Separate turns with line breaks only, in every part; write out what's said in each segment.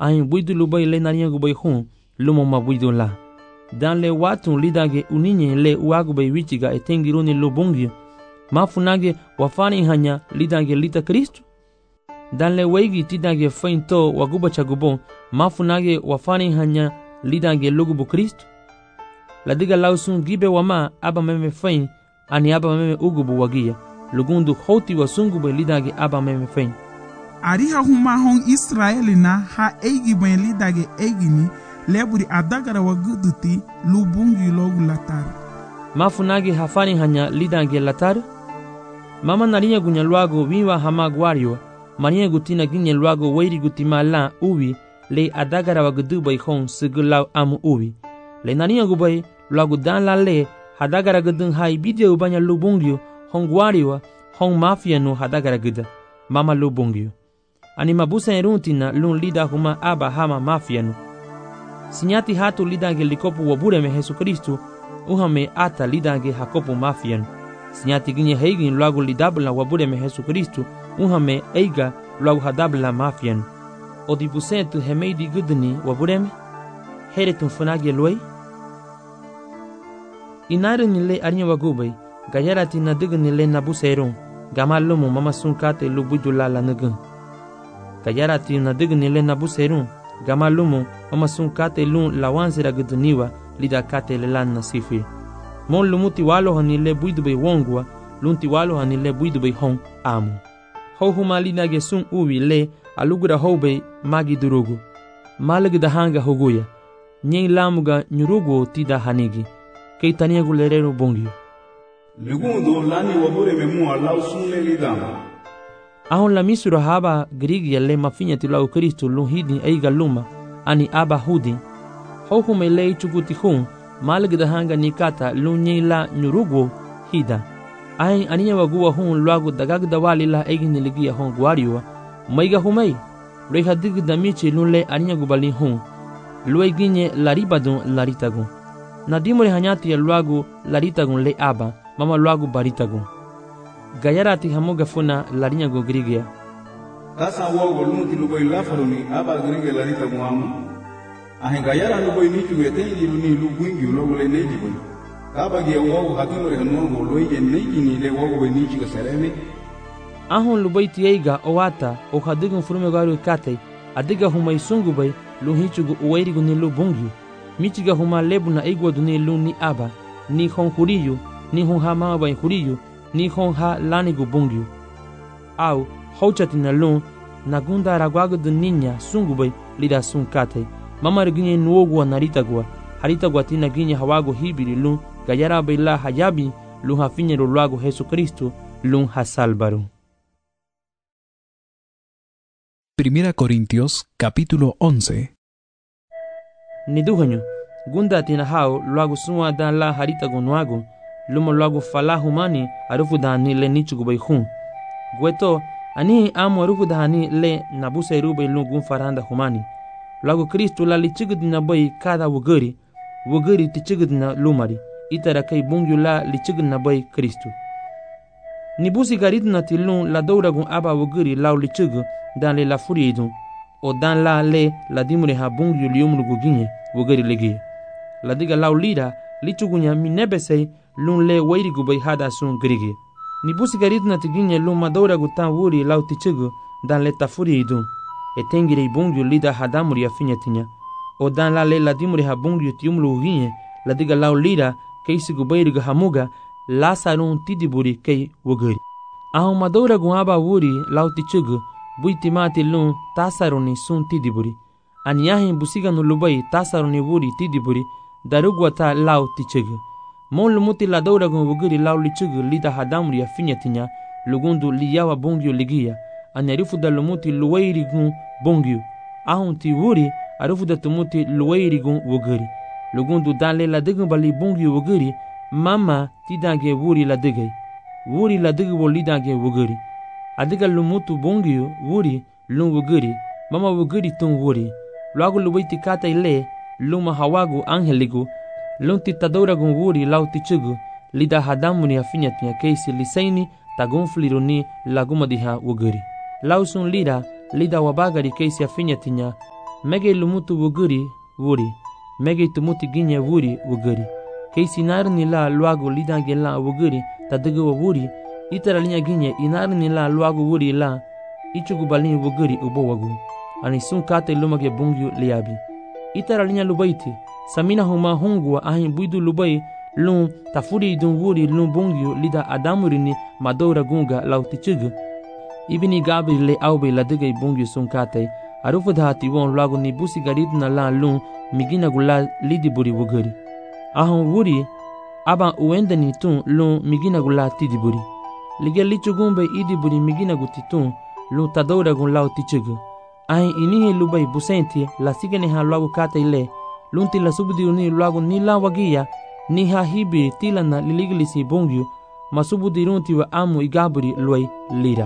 ahin buidu lubai le naria gubai hun lumo ma buidu la dan le watu lidage uninye le uagubai wichiga etengiruni lubungi mafunage wafani hanya lidage lita Kristo dan le weigi tidage fainto waguba chagubon mafunage wafani hanya lidage lugubu Kristo ladiga lausun gibe wama aba meme fain ani aba meme ugubu wagia lugundu hoti wasungube lidage aba meme fain
ari ha huma hon Israeli na ha eigi ben lidage eigini leburi adagara waguduti lubungi logu latar
mafunage hafani hanya lidage latar mama narinya gunya luago wiwa hama guario mania gutina ginye luago weiri gutima la uwi le adagara wagudu bai hon sigulaw amu uwi le narinya gubai luago dan la le hadagara gudun hai bidio banya lubungio hon guario hon mafia no hadagara guda mama lubungio ani mabusa eruntina lun lida huma aba hama mafia no sinyati hatu lidage likopu wabure me Yesu Kristo uhame ata lidage hakopu mafia no sinyati ginye heigin luago lidabla wabure me Yesu Kristo uhame eiga luago hadabla mafia no odibusetu hemeidi gudni wabureme heretun funage luai inare nile arnya wagubai gayarati na digni le nabuseron gamalumu mama sunkate lubudula la nugun gayarati na digni le nabuseron gamalumu mama sunkate lun lawanzira gudniwa lidakate le lan nasifi mon lumuti walo hanile buidube wongwa lunti walo hanile buidube hon amu homa lidage sun uwi le alugura hobe magi durugu malagda hanga hoguya nyen lamuga nyurugo tida hanigi keitania gulerero bongio
lugundo lani wabure memu alau sunle lidama
ahon la misura haba grigia le mafinya tilau Kristo luhidi eiga luma ani aba hudi hohume le chuguti hun malagda hanga nikata lunyen la nyurugo hida ai ania wagua hun luago dagagda wali la eigini ligia hon guariwa maiga humei reha digda michi lunle ania gubali hun lueginye laribadun laritagun nadimore hanyati ya luago laritagun le aba mama luago baritagun gayarati hamoga funa larinya go grigia
tasa wogo lunti lugoi lafaruni aba grigia laritagun amu ahen gayara lugoi nichu etengi luni luguingi logo le neji boi aba ge wogo hakimore hanogo loige neji ni le wogo nichu ga sereme
ahon lubai tieiga owata o hadigun furume garu kate adiga humai sungubai luhichugu uwairigu ni lubungi michiga huma lebuna igwa duni luni aba ni hon huriyu ni hon hama bai huriyu ni hon ha lanigu bungiu au hauchati na lun nagunda ragwagu duninya sungubai lida sunkate mama riginye nuogwa naritagwa haritagwa tina ginye hawago hibiri lun gayara baila hayabi lun hafinye luago Yesu Kristo lun hasalbaru.
Primera Corintios capítulo 11.
Niduhanyo gunda tina hao luago suwa dan la harita gonuago lumo luago fala humani arufu dani le nichugo bai hun gweto ani amo arufu dani le nabuse rube lungun faranda humani luago Kristo la lichigud na bai kada wugari tichigud na lumari itara kai bungyu la lichigud na bai Kristo nibusi garit na tilun la douragun aba wugari lau lichigu dan le la furiidun o dan la dimure ha bungyu liumru guginye wugari legi la diga lau lida lichugunya minebesei lun le wairi gubai hada sun grigi ni busi garit na tiginye lun madora gutan wuri lau tichugu dan le tafuriidun etengire bungyu lida hadamuri afinyatinya o dan la dimure ha bungyu tiumru guginye la diga lau lida keisi gubai riga hamuga la sarun tidiburi kei wugari ahon madora gu aba wuri lau tichugu buitimati lun tasaroni sun tidiburi anyahin busiga no lubai tasaroni wuri tidiburi darugwata lau tichugu mon lumuti la daura gu wugari lau lichugu lida hadamuri afinyatinya lugundu liyawa bongyu ligia anyarifu da lumuti luwairi gu bongyu ahon ti wuri arufu da tumuti luwairi gu wugari lugundu danle la digu bali bongyu wugari mama tidage wuri la digai wuri la digu wo lidage wugari adiga lumutu bongyu wuri lun wugari mama wugari tun wuri luago lubaiti kata ile luma hawagu angeligu lun titadora gun wuri lau tichugu lida hadamuni afinyatinya keisi lisaini tagun fliruni laguma diha wugari lau sun lida wabagari keisi afinyatinya mege lumutu wuguri wuri, mege tumuti ginye wuri wuguri. Keisi narni la luago lidange la wuguri tadege wa wuri, itara linya ginye inarni la luago wuri la ichugu balini wuguri ubo wagu. Ani sun kate lumage bungyu liabi. Itara linya lubaiti, samina huma hungwa ahin buidu lubai lun tafuri dun wuri lun bungyu lida adamurini madora gunga lautichugu. Ibini gabri le aube la dege bungyu sun kate, arufu dhati won luago ni busi garidna la lun migina gula lidi buri wuguri. Ahon wuri aba uendeni tun lun migina gula tidi buri. Lige lichugumbe idi buri migina gutitun lun tadora gun lautichugu. Ahin inihe lubai busenti la sigene ha luago kate ile lunti la subudi uni luago ni la wagia ni ha hibi tila na liligilisi bongyu masubudi runti wa amu igaburi luai lira.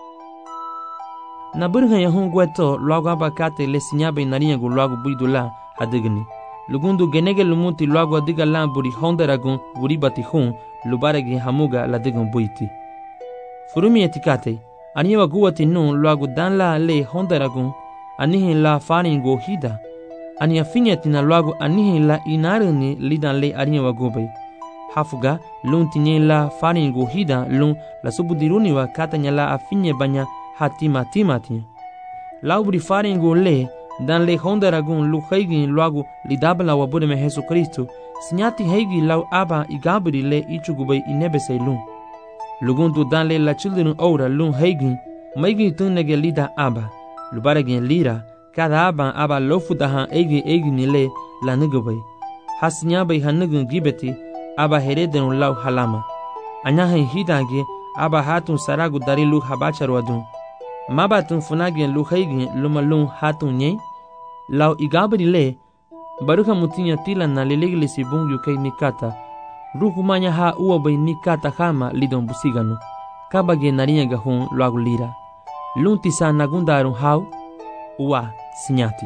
Na burhan ya hungweto luago aba kate le sinyabe naringa gu luago buidu la adigni. Lugundu genege lumuti luago adiga la buri honderagun buri bati hun lubaregi hamuga la digun buiti. Furumi etikate aniwa guwati nun luago dan la le honderagun anihin la faringo hida. Ani afinyati na luago anihin la inarini lidan le aniwa gube. Hafuga lun tinye la faringo hida lun la subudiruni wa katanya la afinye banya hatima timati. Laubri faringo le dan le honderagun lu heigin luago lidabla wa bude me Jesu Kristo sinyati heigi lau aba igabri le ichugube inebese lun. Lugundu dan le la children ora lun heigin maigi tunnege lida aba lubaregen lira kada aba lofu dahan egi nile la nugube hasinyabe hanugun gibeti aba hereden lau halama anyahen hidange aba hatun saragu dari lu habacharwadun mabatun funagen lu heigin lumalun hatun nye lau igabri le baruka mutinya tila na liligilisi bungyu kei nikata rukumanya ha uwabe nikata hama lidon busiganu kabage narinya gahun luagu lira lunti sa nagundarun hau uwa sinyati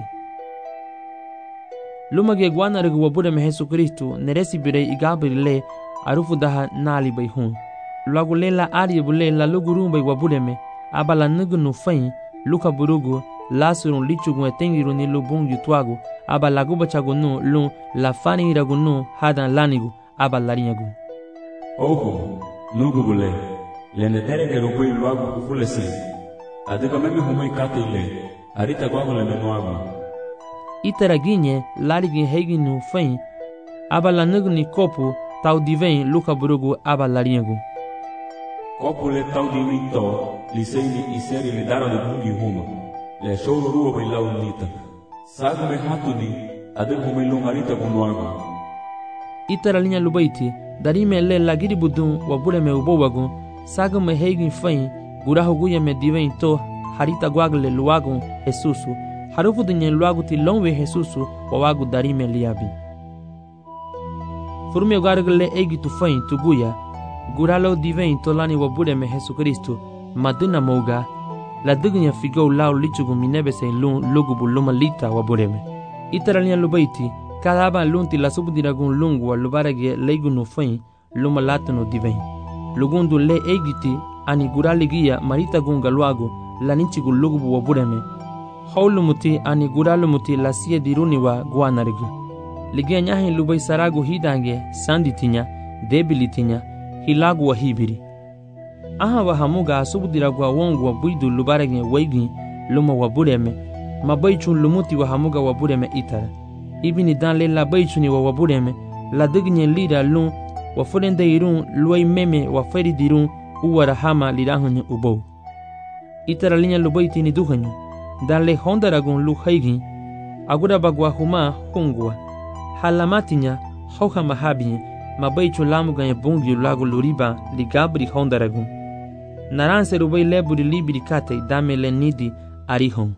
lumage gwanarigu wabude me Jesu Kristo neresi bire igabri le arufu daha nali bay hun luagu lela ari bule la lugurumbe wabude me abala nugunu fain luka burugu lasurun lichugu etengiru ni lubung yutwagu abala gubachagu nu lun la fani iragu nu hadan lanigu abala rinyagu
oho nugubule lene terenge rubui luagu kufule si adika memi humui kate ile arita gwangu le menuagu
itara ginye larigin heiginu fain abala nugni kopu tau divein luka burugu abala rinyagu
kopu le tau divito liseini iseri le daro de bungi huma le shoro ruo bai lau nita sagu me hatuni ade humui lung arita gunuagu
itara linya lubaiti darime le lagiri budun wabule me ubowagu sagu me heigin fain gurahu guya me divein to harita gwagle luagu Jesusu harufu dinye luagu ti longwe Jesusu wawagu darime liabi furume gwargle egi tu fain tu guya guralo divein to lani wabule me Jesu Kristo madina moga la dignya figo lau lichugu minebese lun lugubu luma lita wabule me itara linya lubaiti kadaba lunti la subdiragun lungwa lubarage leigunu fain luma latano divein lugundu le egiti ani guraligia marita gunga luago la ninchigu lugubu wabureme haulumuti ani guralumuti la siye diruni wa guanarigu ligia nyahin lubai saragu hidange sanditinya debilitinya hilagu wa hibiri aha wa hamuga subdiragu wa wongu wa buidu lubarage waigi luma wabureme mabaichun lumuti wa hamuga wabureme itara ibini dan le la baichuni wa wabureme la dignye lira lun wa furende irun luai meme wa feri dirun uwara hama lirahunye ubo itara linya lubaiti ni duhanyu dan le hondaragun lu haigin agura bagwa huma hungwa halamatinya hauha mahabi mabaichun lamuga bungi lagu luriba ligabri hondaragun naranse rubai leburi libiri kate dame le nidi arihon.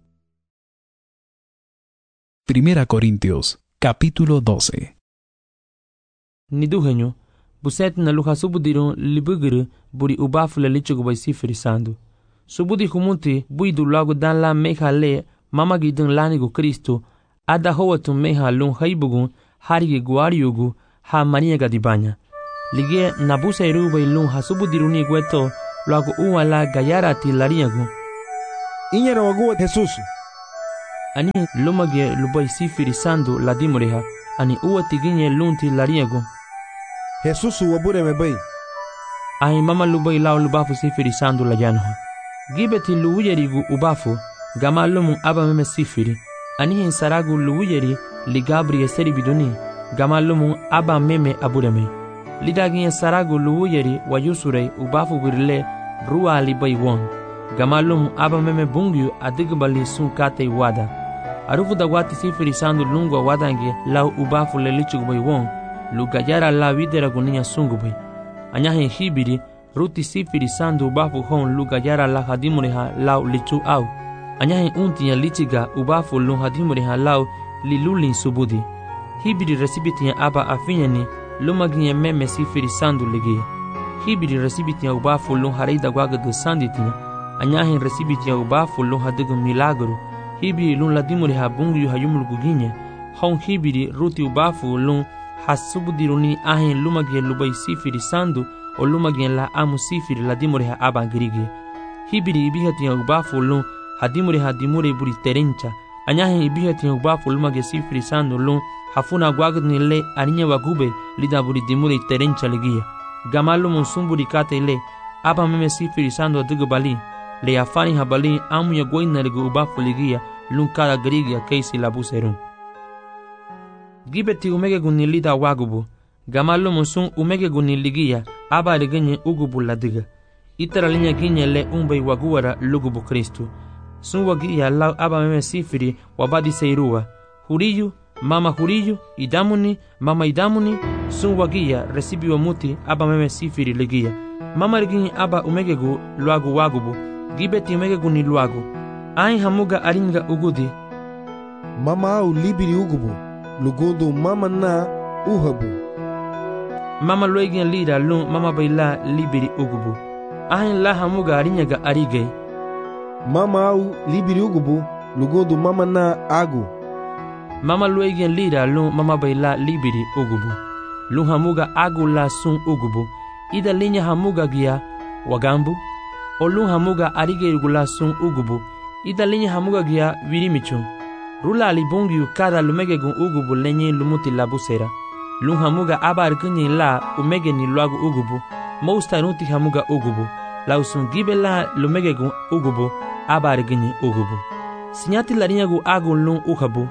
Primera Corintios, capítulo 12.
Niduhenyo, buset na luha subudirun libuguru buri ubafula lichugu bai sifirisando. Subudi humunti buidu lagu dan la meha le mamagidun lanigu Kristo ada howatu meha lun haibugun harige guariyugu ha maniega dibanya. Lige nabusa irubai lun ha subudiruni gueto lagu uwa la gayarati lariyagu.
Inyera waguwa Jesusu.
ani lumage lubai sifiri sandu ladimureha ani uwati ginye lunti lariago.
Jesusu wabure mebai.
Ai mama lubai lao lubafu sifiri sandu lajanoha. Gibeti luuyerigu ubafu gama lumu aba meme sifiri. Ani saragu luuyeri li Gabriel seri biduni gama lumu aba meme abureme. Lidagi saragu luuyeri wa yusure ubafu birile ruwa libai won. Gama lumu aba meme bungyu adigbali sun kate wada. Arufu dagwati sifiri sandu lungwa wadange lau ubafu lelichugbai won. Lugayara la videra gunia sungubai. Anyahen hibiri ruti sifiri sandu ubafu hon lugayara la hadimureha lau lichu au. Anyahen untinya lichiga ubafu lun hadimureha lau lilulin subudi. Hibiri resibitinya aba afinyani lumaginya meme sifiri sandu ligia. Hibiri resibitinya ubafu lun hareida gwagadu sanditinya. Anyahen resibitinya ubafu lun hadigu milagru. Hibiri lun ladimureha bungu hayumul guginye. Hon hibiri ruti ubafu lun hasubudiruni ahen lumagie lubai sifiri sandu o lumagie la amu sifiri ladimureha aba girigi. Hibiri ibihatinya ubafu lun hadimureha dimure buri terencha. Anyahen ibihatinya ubafu lumagie sifiri sandu lun hafuna gwagdni le arinya wagube lida buri dimure terencha ligia. Gamalu monsumburi kate le aba meme sifiri sandu adigu bali le afani habali amu ya goina ligu ubafu ligia lun kada girigi keisi labuserun. Gibeti umege gunilida wagubu gamalu monsun umege guniligia aba ligenye ugubu ladiga. Itara linya ginye le umbe waguara lugubu Kristu. Sun wagia lau aba meme sifiri wabadi seirua. Huriyu mama huriyu idamuni mama idamuni sun wagia resibi wa muti aba meme sifiri ligia. Mama liginye aba umege gu luagu wagubu. Gibeti umege guniluagu. Ain hamuga aringa ugudi.
Mama au libiri ugubu. Lugudu mama na uhabu.
Mama loigin lida lun mama baila libiri ugubu. Ahin la hamuga arinyaga arige.
Mama au libiri ugubu. Lugudu mama na agu.
Mama loigin lida lun mama baila libiri ugubu. Lun hamuga agu la sun ugubu. Ida linya hamuga gia wagambu. O lun hamuga arige igula sun ugubu. Ida linya hamuga gia virimichun. Rula alibungi kada lumege gun ugubu lenye lumuti labusera. Lun hamuga aba arkunyi la umege ni luagu ugubu. Mousta nuti hamuga ugubu. La usungibe la lumege gun ugubu aba arkunyi ugubu. Sinyati larinya gu agu lun uhabu.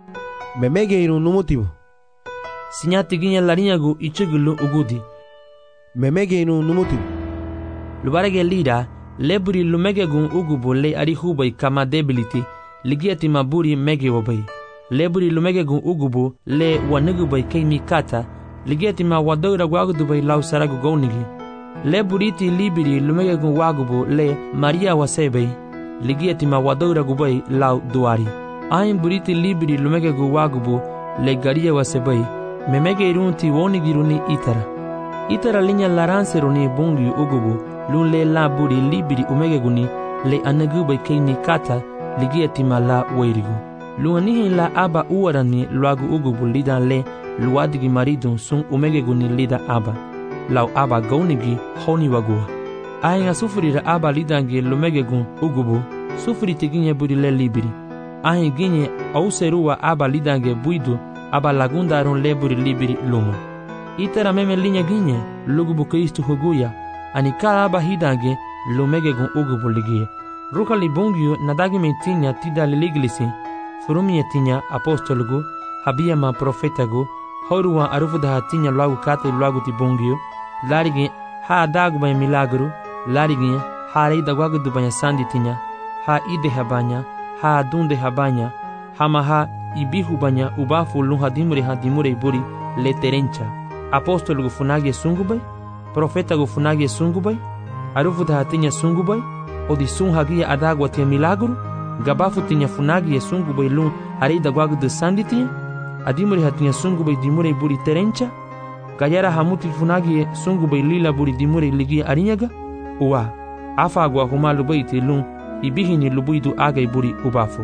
Memege irun numutibu.
Sinyati ginya larinya gu ichugulu ugudi.
Memege irun numutibu.
Lubarege lida leburi lumege gun ugubu le arihubai kama debility. Ligiati maburi mege wabai. Leburi lumege gun ugubu le wanugubai keimi kata. Ligiati ma wadoira wagudubai lau saragu gaunigi. Leburiti libiri lumege gun wagubu le Maria wasebei. Ligiati ma wadoira gubai lau duari. Ain buriti libiri lumege gun wagubu le garia wasebei. Memege irunti wonigiruni itara. Itara linya laranseruni bungi ugubu. Lun le laburi libiri umege guni le anagubai keimi kata. Ligiati mala weirigu. Luanihi la aba uarani luagu ugubu lidan le luadigi maridun sun umege guni lida aba. Lau aba gaunigi honi wagua. Ahinga sufurira aba lidangi lumege gun ugubu. Sufuri tiginye buri le libiri. Ahin ginye auserua aba lidange buidu aba lagundarun le buri libiri lumu. Itera meme linya ginye lugubu Kristu huguya. Anikara aba hidange lumege gun ugubu ligie. Ruka libungio nadagi metinya tida liliglisi. Furumia tinya apostolgu, habiyama profetagu, horuwa arufuda hatinya luagu kate luagu tibungio, larigi ha adagu banya milagru, larigi ha reida wagudu banya sandi tinya, ha ide habanya, ha adunde habanya, hamaha ibihu banya ubafu lun hadimure buri le terencha. Apostolgu funagi sungubai, profetagu funagi sungubai, arufuda hatinya sungubai, odi sun hagia adagwa tia milagru, gabafu tinya funagi ya sungu bai lun hareida gwagu de sandi tinya, adimure hatinya sungu bai dimure buri terencha, gayara hamuti funagi ya sungu bai lila buri dimure ligi arinyaga, uwa, afa agwa humalu bai ti lun, ibihini lubuidu agai buri ubafu.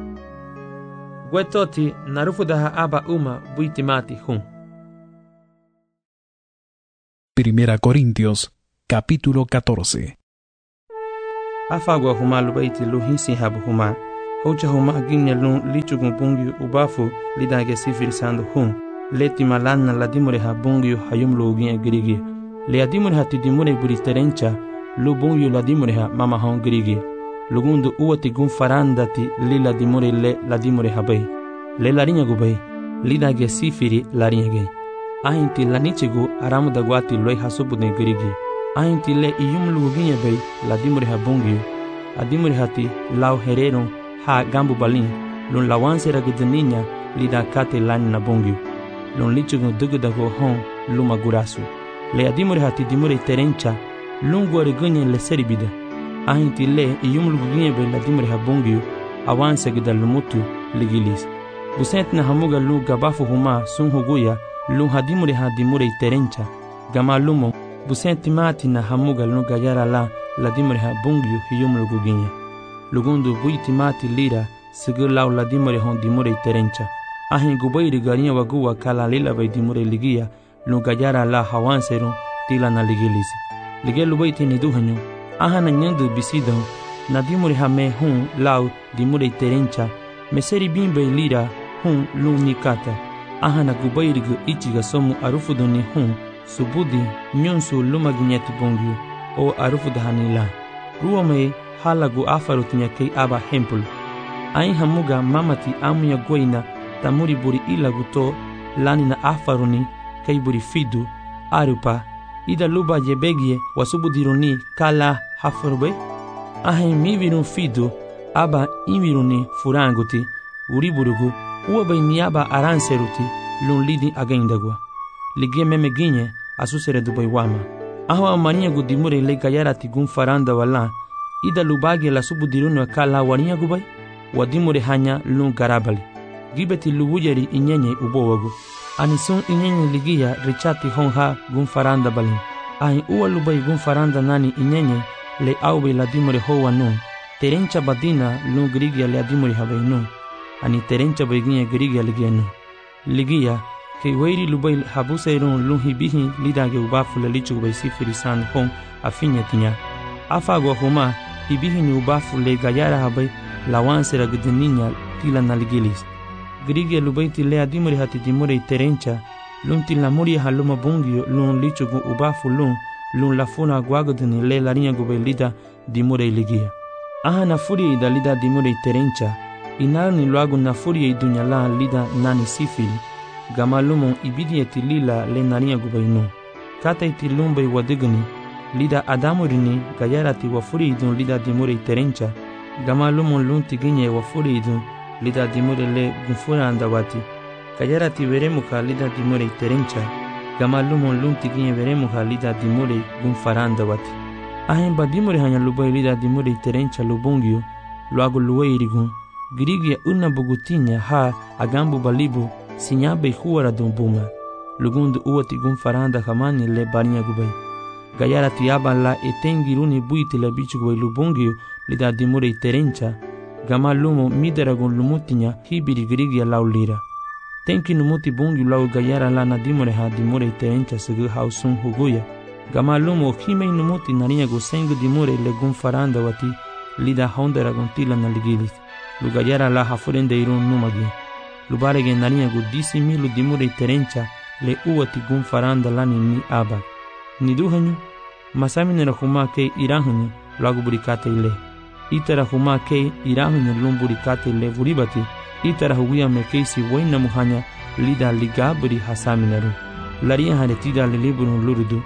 Gwetoti narufu daha aba uma buiti mati hun.
1 Corintios, capítulo 14.
Afagwa huma lubaiti luhisi habu huma. ocha huma aginya lun lichugun bungi ubafu lidage sifiri sando hun leti malana la dimure ha bungi hayum logiya girigi le adimure ha tidimure buri terencha lu bungi la dimure ha mama hon girigi lugundu uwati gun farandati lila dimure le la dimure ha bay le larinya gubay lidage sifiri larinya ge ahinti lanichigu aramu dagwati loy hasubune girigi ahinti le iyum lugiya bay la dimure ha bungi adimure hati law hereron ha gambu balin lun lawansera gudninya lida kate lan na bongi lun lichugo dugudago hon luma gurasu le adimure hati dimure terencha lun gore gunye le seribida ahinti le iyumlu gunye be la dimure ha bongi awanse gudal lumutu ligilis busent na hamuga lu gabafu huma sun huguya lun hadimure ha dimure terencha gama lumo busent mati na hamuga lu gayara la dimure ha bongi iyumlu gunye lugundu buiti mati lira sigur law la dimure hon dimure terencha ahin gubayri garinya waguwa kala lila bay dimure ligia lu gajara la hawanseru tila na ligilisi ligelu baiti ni duhanyo ahana nyandu bisidon na dimure ha me hun law dimure terencha meseri bimbe lira hun lu nikata ahana gubayri gu ichiga somu arufudoni hun subudi nyonsu luma ginyati bongyu o arufudhanila ruwame halagu afarutinya kei aba hempul ain hamuga mamati amuya goina tamuri buri ilagu to lani na afaruni kei buri fidu arupa ida luba jebegie wasubudiruni kala hafarube ahin mivirun fidu aba inviruni furanguti uriburugu uwabai niaba aranseruti lun lidi againdagwa ligie meme ginye asusere dubai wama ahwa mania gudimure le gayarati gun faranda wala ida lubage la subudirunu kala wania gubai wadimure hanya lun garabali gibeti lubujeri inyenye ubowagu anisun inyenye ligia richati honha gun faranda balin ahin uwa lubai gun faranda nani inyenye le aube la dimure hoa nun terencha badina lun grigia le adimure habai nun ani terencha beginye grigia ligia nun ligia ke weiri lubai habuseirun lun hibihi lidage ubafu le lichu gubai sifiri san hon afinya tinya afagwa huma hibihi ni ubafu le gayara habai lawansera gudninya tila na ligilis grigia lubaiti le adimure hati dimure terencha lun tila muri haluma bungio lun lichugu ubafu lun lafuna guagodini le larinya gubai lida dimure ligia aha na furia ida lida dimure terencha inarni luagu na furia idunya la lida nani sifili gama lumon ibidi etilila le narinya gubai nu kata itilumbai wadigani lida adamurini gayarati wafuri idun lida dimure terencha gama lumon lun tiginye wafuri idun lida dimure le gunfura andawati gayarati veremuka lida dimure terencha gama lumon lun tiginye veremuka lida dimure gunfara andawati ahin ba dimure hanya lubai lida dimure terencha lubungio luagu luweirigun girigia una bugutinya ha agambu balibu sinyabe huara dumbuma lugundu uwati gunfaranda kamani le barinya gubai gayara tiaba la etengiruni buiti la bichu gubai lubungio lida dimure terencha gama lumo midaragun lumutinya hibiri girigia laulira tenki numuti bungi lau gayara la na dimure ha dimure terencha segu hausun huguya gama lumo himei numuti narinya gu sengu dimure le gunfaranda wati lida hondaragun tila na ligilis lugayara la hafurende irun numagi lubarege narinya gu disi milu dimure terencha le uwati gunfaranda lani ni aba ni duhanyu masaminera huma ke irahanyu lagu burikate ile itara huma ke irahanyu lumburikate ile buribati itara huguya mekeisi waina muhanya lida ligabri hasamineru laria haretida liliburu lurudu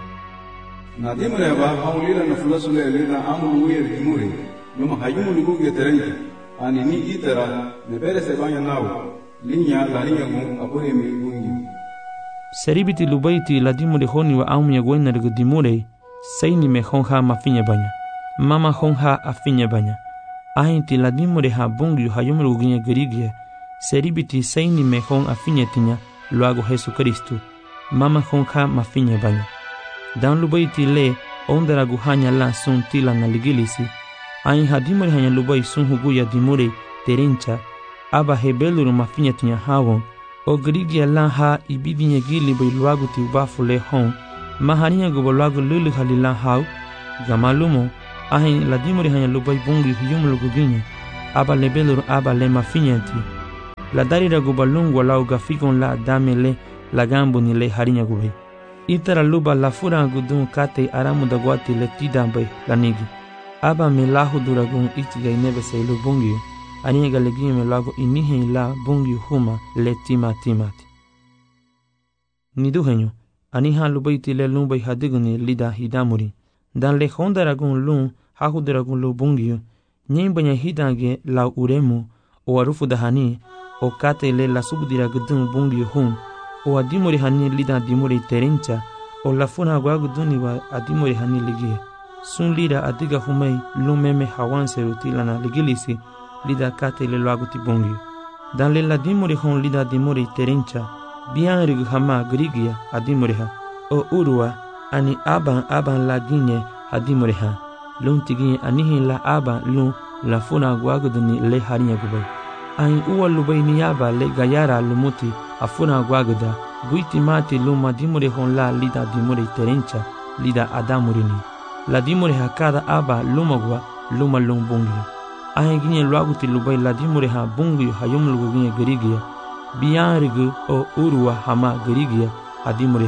na dimure ba haulila na fulasule lida amulu wer dimure luma hayumu luguge terencha ani ni itara ne berese banya nawo linya larinya gun apore mi gungi
seribiti lubaiti la dimure honi wa aumya gwena regu dimure saini me honha mafinya banya mama honha afinya banya ahinti la dimure ha bungi hayum ruginya gerigia seribiti saini me hon afinya tinya luago Jesu Kristu mama honha mafinya banya dan lubaiti le ondara guhanya la sun tila na ligilisi ain hadimure hanya lubai sun huguya dimure terencha aba hebeluru mafinya tinya hawon o grigia la ha ibidinya gili bai luagu ti ubafu le hon maharinya go luagu lulu halila haw gamalumo ahin la dimure hanya lubai bungi hiyum luguginya aba le belur aba le mafinyati la darira gubalungwa la ugafikon la damele la gambo ni le harinya gube itara luba la fura gudun kate aramu da gwati le tidambe la nigi aba me lahu duragun itiga inebe se lu bungi aniga le gime lago inihe la bungi huma le timati ni duhenyo aniha lubaiti le lumbai hadiguni lida hidamuri dan le hondaragun lun hahudaragun lu bungi nyembanya hidange la uremu o arufu dahani o kate le la subdira gudun bungi hum o adimori hani lida dimori terencha o la funa gwaguduni wa adimori hani ligie sun lida adiga humei lumeme hawan serutila na ligilisi lida kate le laguti bungi dan le la dimori hon lida dimori terencha bian rig hama grigia adimori ha o urua ani aban la ginye adimori ha lun tigi anihi la aba lun la funa gwaguduni le harinya gubai ain uwa lubai ni aba le gayara lumuti afuna gwaguda buiti mati luma dimure hon la lida dimure terencha lida adamurini la dimure hakada aba lumagwa luma lumbungi ain ginye lwaguti lubai la dimure ha bungi hayum lugu ginye gerigia bian rigu o urua hama gerigia adimure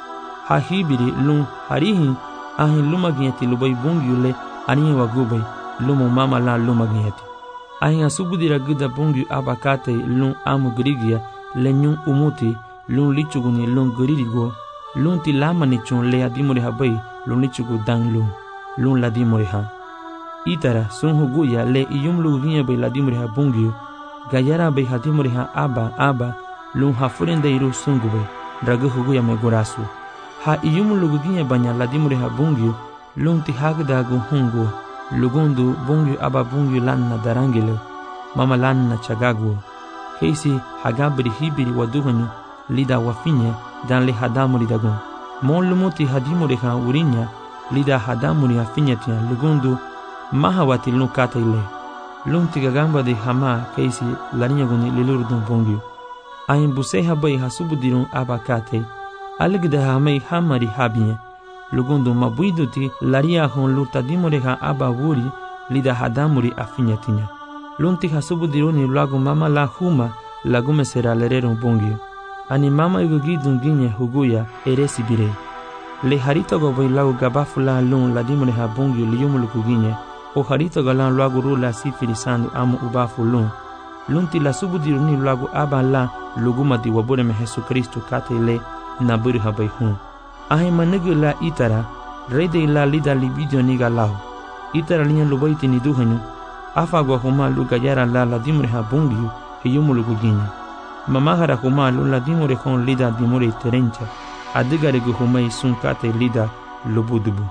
ha hibiri lum harihi ahin luma ginye lubai bungi le aniye wagubai lumu mama la luma ginye ahin asubudira gida bungi abakate lum amu gerigia lenyun umuti lun lichuguni lun geririgo lun ti lama ni chun le adimore habai lun lichugu dan lun la dimore ha itara sun huguya le iyum lu ginya bai la dimore ha bungi gayara bai hadimore ha aba lun hafurende iru sungu bai dragu huguya me gorasu ha iyum lu ginya banya la dimore ha bungi lun ti hagda gu hungu lugundu bungi aba bungi lanna darangile mama lanna chagagu keisi hagabri hibiri waduhanyu lida wafinya dan le hadamuri dagun mon lumuti hadimuri ha urinya lida hadamuri afinya tia lugundu mahawati lukata ile lunti gagamba de hama keisi larinya guni lilurdun bongi ayin buse habai hasubudirun abakate aligda hamai hamari habinya lugundu mabuiduti laria hon lutadimuri ha abawuri lida hadamuri afinya tinya lunti hasubudiruni lagu mama la huma lagume sera lerero bongi ani mama igugidun ginye huguya eresi bire le harito go bai lagu gabafula lun ladimure ha bongi liyumulu kuginye o harito galan lagu rula sifiri sandu amu ubafu lunti la subudiruni lagu abala luguma di wabure me Yesu Kristo kate le naburi ha bai hun ahe manegu la itara rede la lida libidio niga lau itara linya lubaiti ni duhanyu afa gwa huma luga yara la ladimure ha bongi hiyumulu kuginye mama hara huma la dimure hon lida dimure terencha adigare gu humai sunkate lida lubudubu.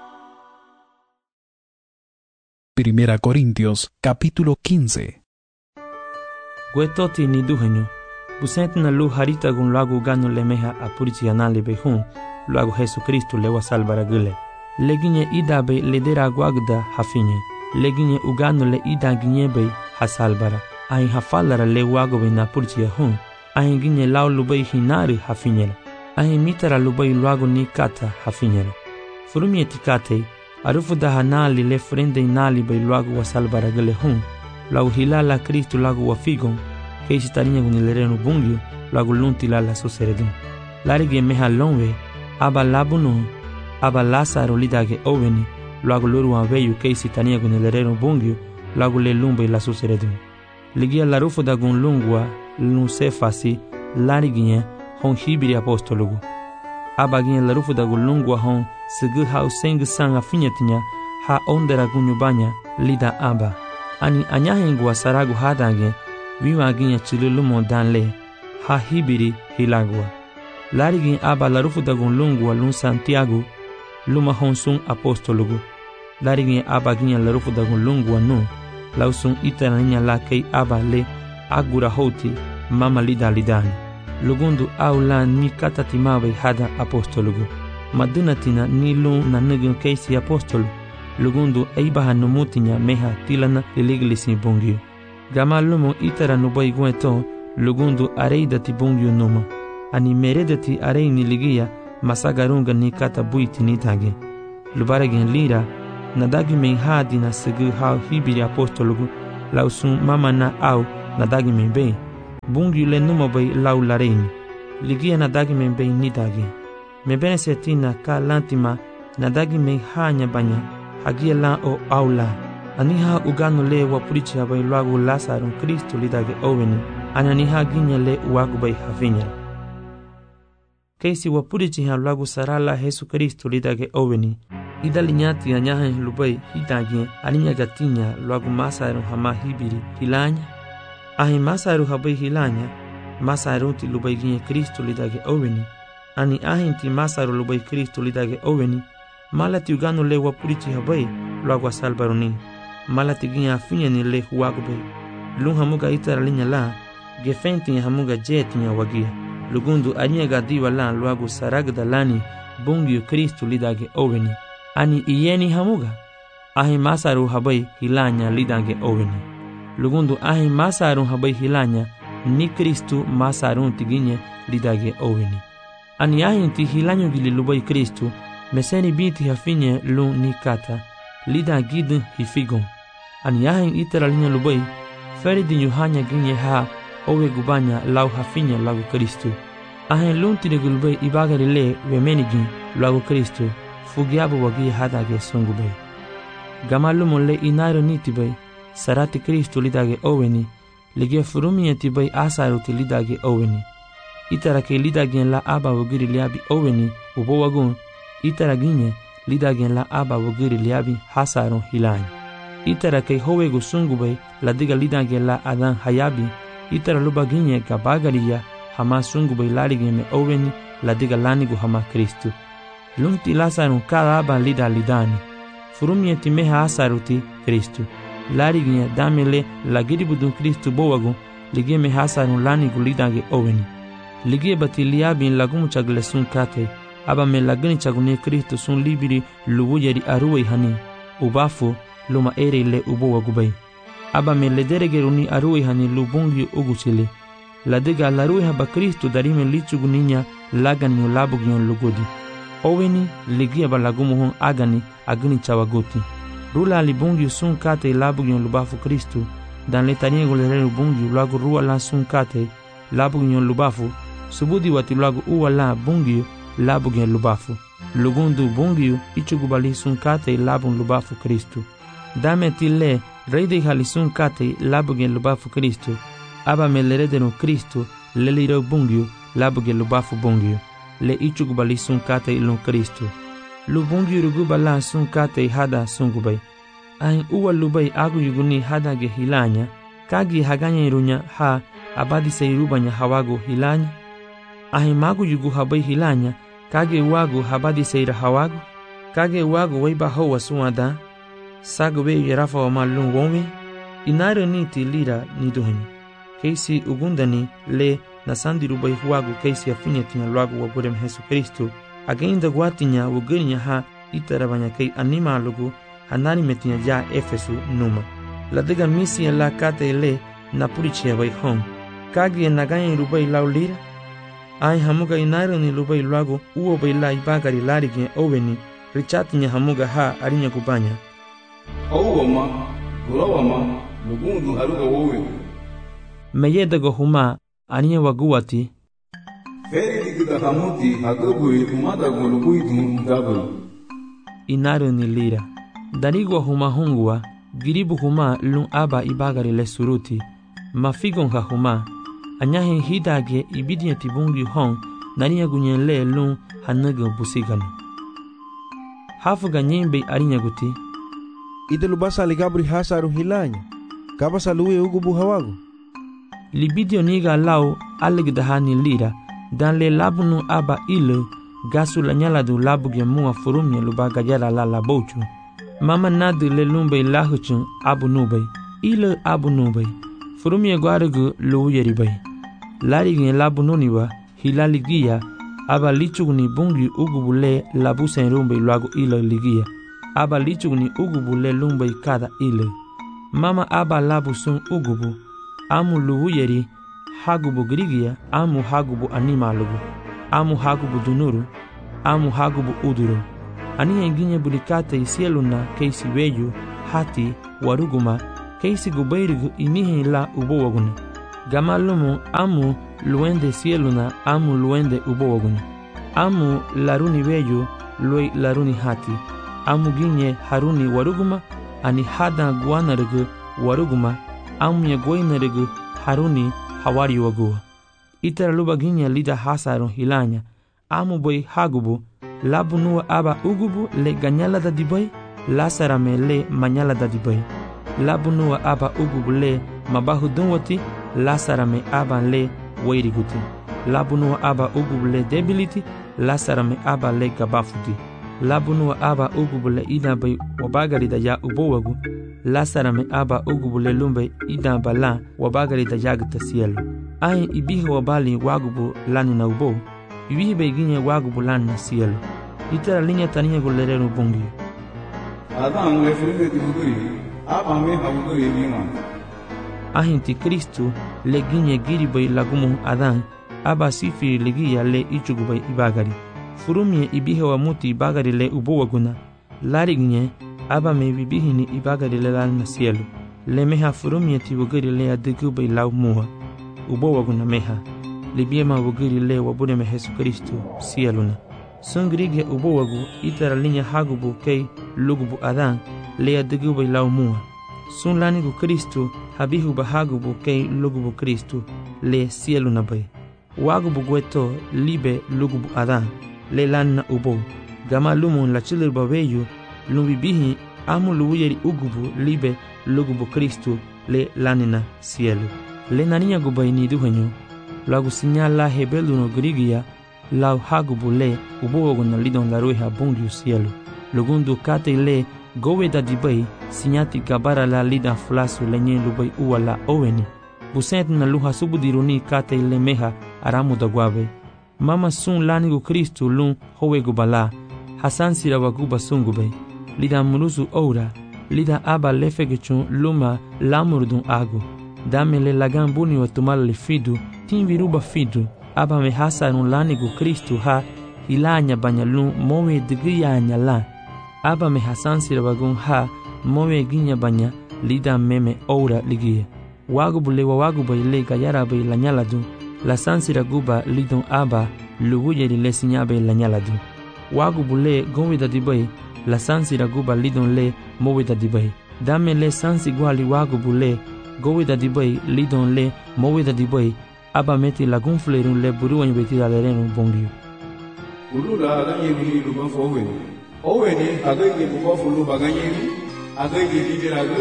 Primera Corintios, capítulo 15.
Guetoti ni duhenyo, busent na lu harita gun lagu ganu lemeha apurici anale behun, lagu Jesucristo lewa salvara gule. Leginye idabe ledera guagda hafinye, leginye uganu le ida ginyebe hasalbara. Ahin hafalara le wagobe na purchia hun, ahin ginye lau lubai hinari hafinyela, ahin mitara lubai luago ni kata hafinyela. Furumie tikate, arufu daha nali le frende nali bai luago wasalbara gale hun, lau hilala Kristu lago wafigon, keisi tarinya gunilerenu bungyo, lago lunti lala suseredun. Larige meha lonwe, aba labunu, aba Lazaro lidage oveni, lago luru aveyu keisi tarinya gunilerenu bungyo, lago le lumbe la suseredun. Ligia la rufo da gun lungua, lunsefasi, lariginye, hon hibiri apostologu. Abaginye la rufo da gun lungua hon, segu hau sengu sang afinyatinya, ha ondera gunyubanya, lida aba. Ani anyahengua saragu hadange, viwa aginye chilulumo danle, ha hibiri hilagua. Larigin aba la rufo da gun lungua lun Santiago, luma hon sun apostologu. Larigin abaginye la rufo da gun lungua nu, lausun itana ninya la kei aba le agura hoti mama lida lidani lugundu au la ni katati mawe hada apostolugu madunatina ni lun na nugun keisi apostolu lugundu eibaha numutinya meha tilana liliglisi bungyu gama lumo itara nubai gueto lugundu areidati bungyu numa ani meredati areini ligia masagarunga ni kata buiti nitage lubaregen lira nadagi men hadi na segu hau hibiri apostologu lau sun mama na au na dagi membei. Bungi le numa bai lau lareini. Ligia na dagi membei ni dagi. Membene setina ka lantima na dagi mei hanya banya. Hagia la o au la. Aniha ugano le wapurichi bai luagu Lazaro Kristo lidage oveni. Ananiha ginya le uagu bai havinya. Keisi wapurichi ha luagu sarala Jesu Kristo lidage oveni. Ida linyati anyahe lubai hidage alinya gatinya luagu Masaro hama hibiri hilanya. Ahi Masaro habai hilanya. Masaro ti lubai ginya Kristo lidage oveni. Ani ahi ti Masaro lubai Kristo lidage oveni. Malati ugano le wapurichi habai luagu salbaroni. Malati ginya afinya ni le huagu bai. Lung hamuga itara linya la. Gefenti hamuga jetinya wagia. Lugundu anya gadiwa la luagu saragda lani bungi Kristo lidage oveni. Ani iyeni hamuga. Ahi Masaro habai hilanya lidage oveni. Lugundu ahi Masaro habai hilanya ni Kristo Masaro tiginye lidage oveni. Ani ahi ti hilanyo gili lubai Kristo meseni binti hafinye lu ni kata lidagid hifigon. Ani ahi itara linya lubai feridi yuhanya ginye ha owe gubanya lau hafinya lagu Kristo. Ahen lunti de gulbe ibagari le wemenigin lagu Kristo fugiabu wagi hadage songube. Gamalumo le inaro nitibay sarati Kristo lidage oweni lige furumi etibay asaru ti lidage oweni. Itara ke lidagen la aba wagiri liabi oweni ubo wagun itara ginye lidagen la aba wagiri liabi hasaron hilany. Itara ke howegu sungubay la diga lidagen la adan hayabi itara lubaginye gabagariya hama sungubay larigin me oweni la diga lanigu hama Kristo. Lunti Lazaro kada aba lida lidani. Furumi eti meha asaruti Kristo. Larigin damele la giribudun Kristo bowagu lige meha asarun lanigu lidage oweni. Lige bati liabin lagumu chagle sun kate aba me lagani chagune Kristo sun libiri lubu yeri aruwe hani. Ubafu luma ere le ubowagu bay. Aba me lederegeruni aruwe hani lubungi uguchile. La diga laruwe haba Kristo darime lichugu ninya lagani ulabugion lugodi. Oweni ligia balagumuhon agani agni chawagoti. Rula libungi sun kate labugion lubafu Kristo. Dan letanie golere lubungi lagu rua la sun kate labugion lubafu. Subudi wati lagu uwa la bungi labugion lubafu. Lugundu bungi ichugubali sun kate labun lubafu Kristo. Dame tile reide hali sun kate labugion lubafu Kristo. Aba meleredeno Kristo leliro bungi labugion lubafu bungi. Le ichugubali sun kate ilon Kristo. Lubungi rugubala sun kate hada sungubay. Ahin uwa lubay agu yuguni hada ge hilanya. Kagi haganya irunya ha abadi seirubanya hawagu hilanya. Ahin magu yugu habay hilanya. Kage wagu habadi seira hawagu. Kage wagu waiba hawa suwada. Sagwe yerafa wa malun wome. Inaro niti lira niduhani. Keisi ugundani le nasandi rubai huagu keisi afinya tinya luagu wagurem Jesu Kristo. Agenda guatinya wugurinya ha itarabanya kei anima lugu hanani metinya ya Efesu numa. La diga misi la kate le napuriche bai hong. Kagi naganya rubai lau lira. Ai hamuga inairo ni rubai luagu uo bai la ibagari larigi oweni. Richatinya hamuga ha arinya kubanya.
Hauwama, gurawama, lugundu haruga wowe.
Meyedago huma aniye waguati.
Feri digida hamuti hagabui umada gulubuitu gabu.
Inaro ni lira. Darigwa huma hungwa giribu huma lun aba ibagari le suruti. Mafigon ha huma. Anyahe hidage ibidinya tibungi hong naniya gunyen le lun hanaga busigano. Hafuga nyembe arinya guti.
Ide lubasa ligabri hasaru hilanya. Kaba saluwe ugubu hawagu. Libidio
niga lau alegdahani lira. Dan le labunu aba ile gasu la nyala du labu ge mua furumye lubaga yara la labochu. Mama nadu le lumbe lahuchun abu nubay. Ile abu nubay. Furumye guarugu lu yeribay. Lari gen labu nuniwa hilali giya aba lichugni bungi ugubu le labu sen rumbe luagu ile ligia. Aba lichugni ugubu le lumbe kada ile. Mama aba labu sun ugubu. Amu luwu yeri hagubu grigia, amu hagubu animalugu, amu hagubu dunuru, amu hagubu uduru. Aniya inginya bulikate isieluna keisi weyu, hati, waruguma, keisi gubairig inihi la ubowaguna. Gama lumu amu luende cieluna amu luende ubowaguna. Amu laruni bello loi laruni hati. Amu ginye haruni waruguma ani hada guanarig waruguma amu ya goinarig haruni hawari wagua. Itara luba ginye lida hasaron hilanya. Amu boy hagubu labu nuwa aba ugubu le ganyala da dibai lasarame le manyala da dibai. Labu nuwa aba ugubu le mabahu dunwati lasarame aba le wairiguti. Labu nuwa aba ugubu le debiliti lasarame aba le gabafuti. Labu nuwa aba ugubu le ida bay wabagari da ya ubowagu lasarame aba ugubu le lumbe ida bala wabagari da yagta cielo. Ayin ibihe wabali wagubu lani na ubo ibihe beginye wagubu lani na cielo. Itara linya taniya gulerero bungi.
Adam le frume ti buguri aba me habuguri lima.
Ahin ti Kristo le ginye giri bay lagumu Adan aba sifiri legiya le ichugu bay ibagari. Furumye ibihe wa muti ibagari le ubowaguna. Lari ginye aba me bibihini ibagari le lani na cielo. Le meha furumye ti buguri le adigu bay lau muha. Ubowaguna meha. Libiema buguri le wabune me Jesu Kristo cieluna. Sungrige ubowagu itara linya hagubu kei lugubu Adan le adigu bay lau muha. Sun lanigu Kristo habihu bahagubu kei lugubu Kristo le cieluna bay. Wagubu gueto libe lugubu Adan le lanna ubo. Gama lumun la chilir babeyu lumbibihi amu luuyeri ugubu libe lugubu Kristo le lanina cielo. Le naniya gubay ni duhenyo lagu sinyala hebeluno grigia lau hagubu le ubowaguna lidon la rueha bungiu cielo. Lugundu kate le gowe da dibay sinyati gabara la lida flasu lenye lubay uwa la oweni. Busent na luha subudiruni kate le meha aramu da guave. Mama sun lanigu Kristo lun howegu bala. Hasan sirawaguba sungube. Lida murusu oura. Lida aba lefegechun luma lamurdun agu. Dame le lagan buni wa tumala le fidu. Tin viruba fidu. Aba me hasarun lanigu Kristo ha. Ilanya banya lun mowe digriya la. Aba me hasan sirawagun ha. Mowe ginya banya. Lida meme oura ligia. Wagubu le waguba ile gayara bay lanyaladu. La sansira guba lidon aba luwuyeri le sinyabe lanyaladu. Wagubu le gowida dibay la sansira guba lidon le mowida dibay. Dame le sansi gwali wagubu le gowida dibay lidon le mowida dibay. Aba meti lagun flerun le buruwan beti alerenu bongiu.
Ulula aganyeri luban foweni. Oweni agayge bukofu luba aganyeri agayge lideragu.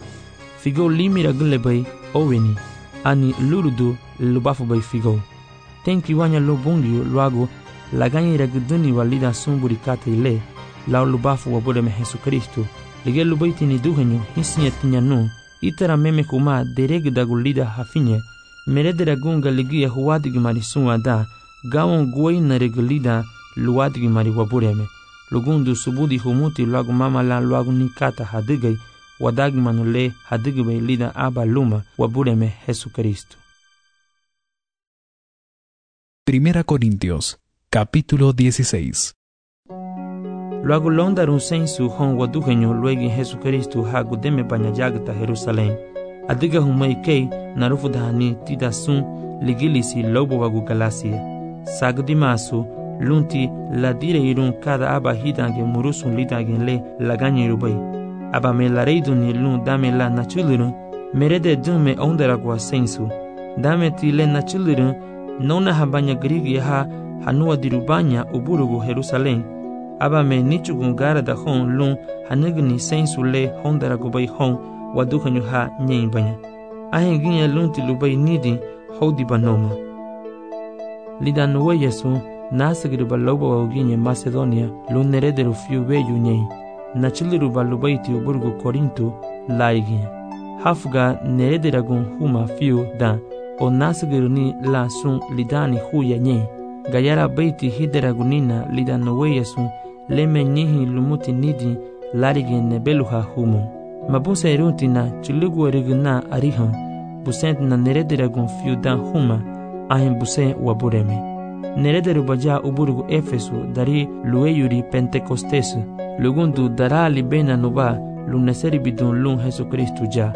Figo limira gun le bay oweni. Ani lurudu lubafu bay figo. Tenki wanya lo bungiu luago laganye ragduni walida sumburi kate ile lao lubafu wabode me Jesu Kristo. Lige lubaiti ni duhenyo hisinya tinyanu itara meme kuma dereg dagulida hafinye merede ragunga ligia huwadigi mari sunwa da gawon guay na regulida luwadigi mari wabureme. Lugundu subudi humuti luago mama la luago nikata hadigay wadagi manule hadigi bay lida aba luma wabureme Jesu Kristo.
Primera Corintios, capítulo 16.
Luego londarun sensu hon waduhenyo luegi Jesu Kristo hagu deme banya jagta Jerusalem. Adiga humay kei narufu dahani tida sun ligilisi lobo wagu galasia. Sagdi masu lunti la dire irun kada aba hidange murusun lidagen le laganye rubay. Aba me la reidun lun dame la nachulurun merede dume ondaragwa sensu. Dame ti le nachulurun nona habanya grigi ha hanua dirubanya uburugu Jerusalem. Aba me nichugun gara da hon lun hanigni sensu le hondaragubay hon waduhanyu ha nyen banya. Ahen ginye lunti lubay nidi hodi banoma. Lidanuwa yesu nasigriba loba wa ginye Macedonia lun nerederu fiu beyu nyen. Nachiliruba lubayti uburgu Korinto laiginye. Hafga nerederagun huma fiu da o nasigiruni la sun lidani huya nyen. Gayara bayti hideragunina lidanuwa yesu leme nyihi lumuti nidi larigen nebeluha humo. Mabusa eruntina chulugu eriguna arihan busent na nerederagun fiu da huma ahen buse wabureme. Nerederu baja uburugu Efesu dari lueyuri Pentecostesu lugundu darali bena nuba luneseri bidun lun Jesu Kristu ja.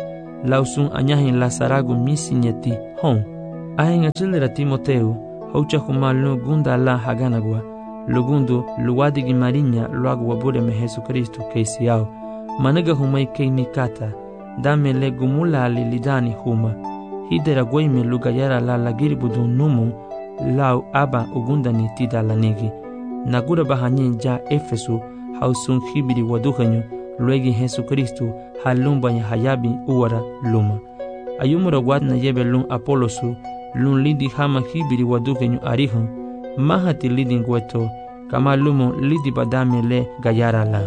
lausun anyahin la saragu misinyeti hon. Ahin achilera Timoteu, haucha humalu gunda la haganagua, lugundu luwadigi marinya luagu wabure me Jesucristo keisiao, managa humai kei nikata, dame le gumula lidani huma, hidera guayme lugayara la lagiribudu numu, lau aba ugundani tida lanigi, nagura bahanyin ja Efesu, hausun hibiri waduhanyo, luegi Jesucristo, halumbanya hayabi uwara luma. Ayumura wadna yebe lun Apolosu, lun lidi hama hibiri wadukenyu arihan, mahati lidi ngweto, kama lumo lidi badame le gayara la.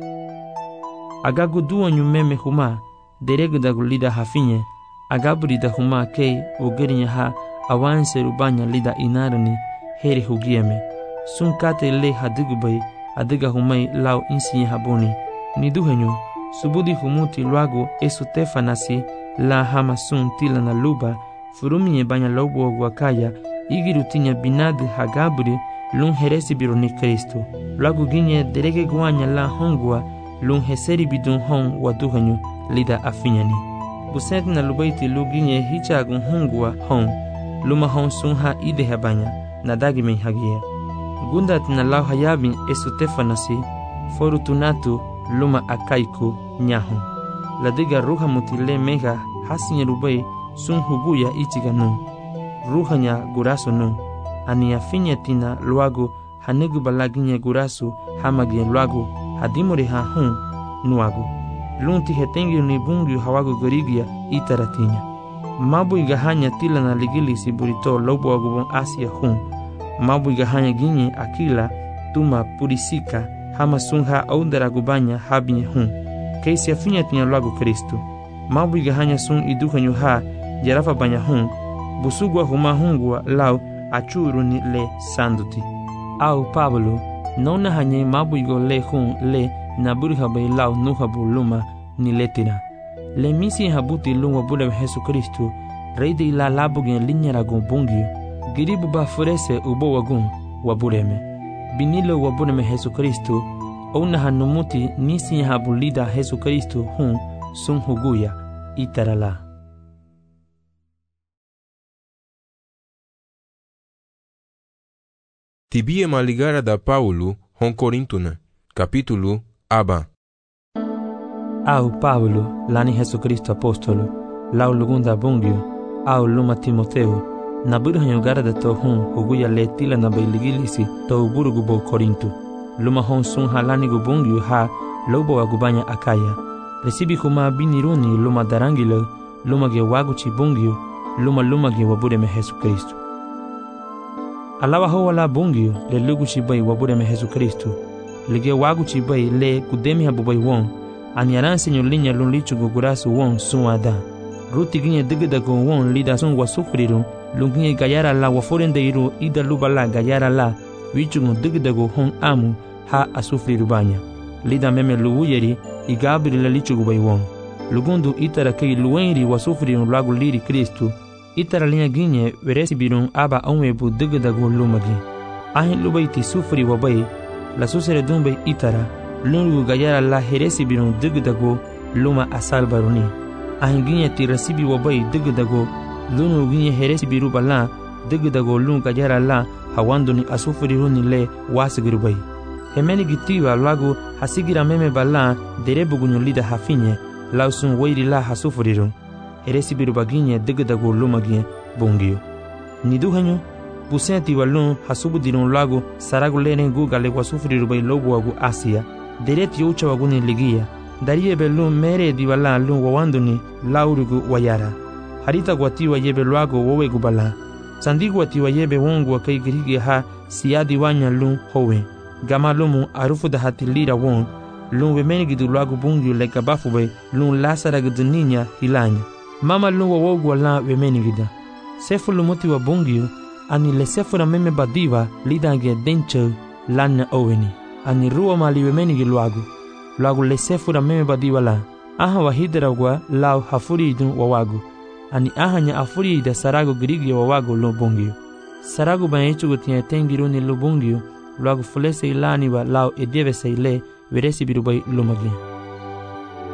Agagu duanyu meme huma, deregudagu lida hafinye, agaburi da huma kei ugerinya ha awanse rubanya lida inarani heri hugieme. Sun kate le hadigubay, adiga humay lau insiye habuni. Niduhenyu, subudi humuti luagu esu tefanasi la hama sun tila na luba, furumiye banya lobo wakaya, igirutinya binadi hagaburi lun heresi bironi Kristo. Luagu ginye derege guanya la hongwa, lun heseri bidun hong waduhenyu lida afinyani. Busenti na lubaiti lu ginye hichagun hongwa hong, luma hong sun ha ide habanya, nadagi men hagia. Gundat na lau hayabin esu tefanasi, forutunatu luma akaiku nyahu. Ladiga ruha mutile mega hasinya rubai sun huguya ichiga nu. Ruhanya guraso nu. Ani afinya tina luagu hanegu balaginya gurasu hamagia luagu hadimori ha hun nuagu. Lunti hetengi ni bungi hawagu gorigia itaratinya. Mabu igahanya tila na ligili siburito lobo agubon asia hun. Mabu igahanya ginye akila tuma purisika hama sunha aundara gubanya habinya hun. Keisi afinya tinya luagu Kristo. Mabu igahanya sun iduhanyu ha jarafa banya hun. Busugwa huma hungwa lau achuru ni le sanduti. Au Pablo, nona hanye mabu igo le hun le naburi habai lau nuhabu luma ni letira. Le misi habuti luma bude Jesu Kristo, reide ila labu gen linyara gon bungio. Giribu ba furese ubo wagun wabureme. Binilo wabureme Jesu Kristo, ona hanumuti nisi habulida Jesu Kristo hun sun huguya itarala.
Tibie maligara da Paulo hon Corintuna, capítulo aba.
Au Pablo, lani Jesu Kristo apostolo, lau lugunda bungio, au luma Timoteo, na burhanyo gara da to hun huguya letila na bailigilisi to burugubo Korintu. Luma hon sun halani gubungio ha lobo agubanya akaya. Resibi kuma biniruni luma darangilo, luma ge waguchi bungio, luma ge wabureme Jesu Kristo. Alawa ho wala bungio le lugu chibai wabureme Jesu Kristo. Lige wagu chibai le kudemi habubai won. Anyaran senyo linya lun lichu gugurasu won sun ada. Ruti ginye digida gon won lida sun wasufriru. Lunginye gayara la waforende iru ida lubala gayara la. Wichu gon digida go hon amu ha asufriru banya. Lida meme luwuyeri igabiri la lichu gubai won. Lugundu itara kei luwenri wasufriru lagu liri Kristo. Itara linya ginye veresi birun aba onwebu digdago lumagi. Ahin lubaiti sufri wabai, la susere dumbai itara, lungu gayara la heresi birun digdago luma asal baruni. Ahin ginye ti rasibi wabai digdago, lungu ginye heresi biru bala, digdago lungu gayara la hawanduni asufri runi le wasigirubai. Hemeni gitiwa lagu hasigira meme bala derebugunyo lida hafinye, lausun wairi la hasufri run. Heresi birubaginye digdago lumagye bungio. Niduhanyo, busenti walun hasubu dirun lagu saragu lene guga le wasufri rubai lobo wagu Asia. Dereti ucha waguni ligia. Darie belun mere diwala lun wawanduni laurugu wayara. Harita guatiwa yebe luago wowe gubala. Sandigu watiwa yebe wongu wakai girigi ha siadi wanya lun howe. Gama lumu arufu da hatilira won. Lun wemenigidu lagu bungio le kabafube lun lasara guduninya hilanya. Mama lungo wogu la wemenigida. Sefu lumuti wa bungio, ani le sefu na meme badiva lidange denche lana oweni. Ani ruwa mali wemenigi luagu le sefu na meme badiva la. Aha wahidra wa lau hafuri idun wawagu. Ani aha nya afuri ida sarago girigi wawagu lo bungio. Sarago banyechu gutia tengiruni lo bungio, luagu fulese ilani wa lau edieve se ile veresi birubai lumagi.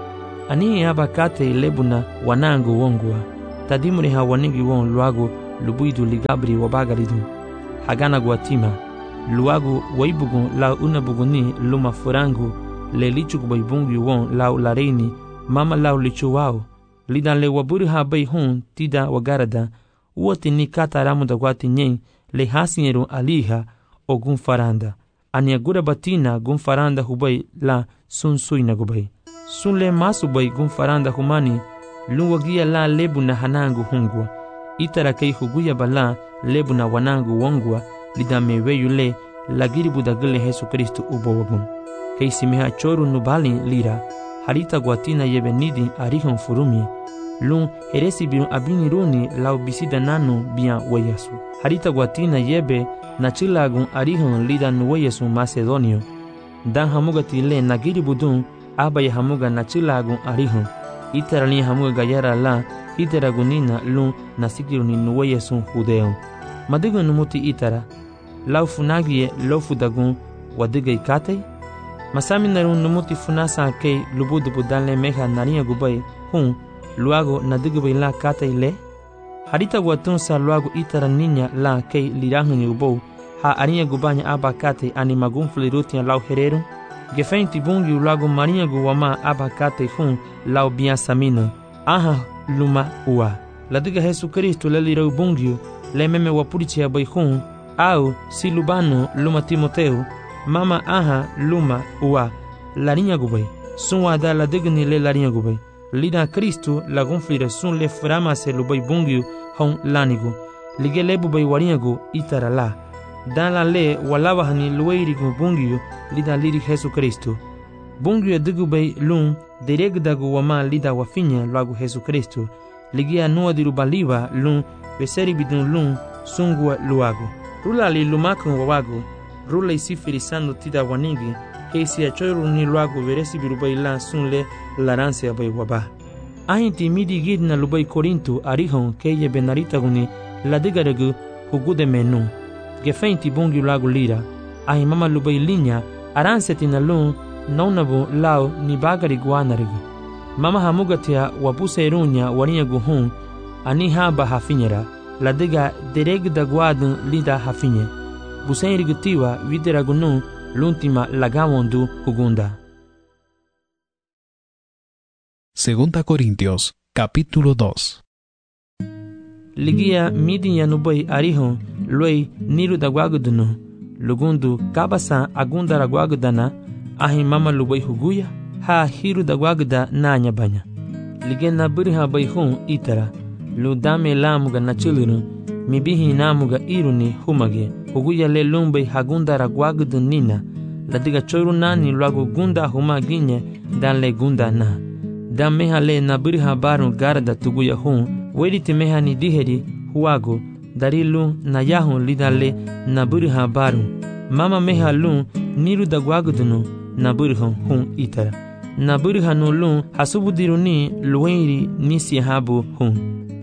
Ani aba kate lebuna wanangu wongwa. Tadimuri hawanigi won luagu lubuidu ligabri wabagaridu. Hagana guatima. Luagu waibugun lau unabuguni luma furangu le lichu kubaibungi won lau lareini mama lau lichu wao. Lidan le waburi habai hun tida wagarada uoti ni kata ramu da guati nyen le hasinyeru aliha o gun faranda. Ania gura batina gun faranda hubai la sun suina gubai. Sun le masu bai gun faranda humani luwagia la lebu na hanangu hungwa. Itara kei huguya bala lebu na wanangu wongwa lidan meweyu le lagiri budagile Jesu Kristu ubo wabun. Kei simeha choru nubali lira harita guatina yebenidi arihon furumie. Lun heresi biru abiniruni lau bisida nanu bian weyasu. Harita guatina yebe na chilagun arihon lida nuweyasu Macedonio. Dan hamuga tile nagiri budun abaya hamuga na chilagun arihon. Itarani hamuga gayara la itara gunina lun nasikiruni nuweyasu Judeo. Madigo numuti itara. Lau funagie lo fudagun wadiga ikatei. Masami narun numuti funasa kei lubudu budanle meha nariya gubai hun luago nadigubay la katay le. Harita guatun sa luago itara ninya la kei lirahun yubo ha ariya gubanya aba katay animagun flirutia lau herero. Gefen tibungi luago maria guwama aba katay hun lau biasamina. Aha luma ua. Ladiga Jesu Kristu le lirau bungiu le meme wapurichi abai hun au si lubano luma Timoteu. Mama aha luma ua larinya gubay. Sunwa da ladigni le larinya gubay. Lida Kristu la gonflire sun le frama se lubay bungiu hon lanigu. Lige le bubay warinyagu itara la. Dan la le walawa hani luweirigu bungiu lida liri Jesu Kristu. Bungiu digubay lun deregdagu wama lida wafinya luagu Jesu Kristu. Ligia nuadiru baliwa lun beseri bidun lun sungua luagu. Rula li lumakun wawagu. Rula isi firisando tida wanigi. Keisi achoru ni luagu veresi birubay la sun le laranse abay waba. Ahinti midi gidna lubay Korintu arihon keye benarita guni la digaragu hugude menu. Gefeinti bungi luagu lira. Ahi mama lubay linya aranse tina lun naunabu lau ni bagari guanarigu. Mama hamugatia wapuse irunya warinyagu hun ani haba hafinyera. La diga deregda guadun lida hafinye. Busen rigutiwa videragunun l'ultima lagawondu hugunda.
Segunda Corintios, capítulo 2.
Ligia midi yanubay arihon luay niru dagwagudunu. Lugundu kabasa agunda ragwagudana ahi mama lubay huguya ha hiru dagwaguda nanya banya. Ligena biriha bayhun itara. Ludame lamuga nachilunu mibihi namuga iruni humage. Huguya le lumbay hagunda ragwagudu nina. Ladiga choru nani luagu gunda humaginye dan le gunda na. Dan meha le nabiriha baru garda tuguya hun. Weriti meha ni diheri huagu. Darilu na yahun lidale nabiriha baru. Mama meha lun niru dagwagudunu nabiriha hun itara. Nabiriha no lun hasubudiruni luweiri nisi habu hun.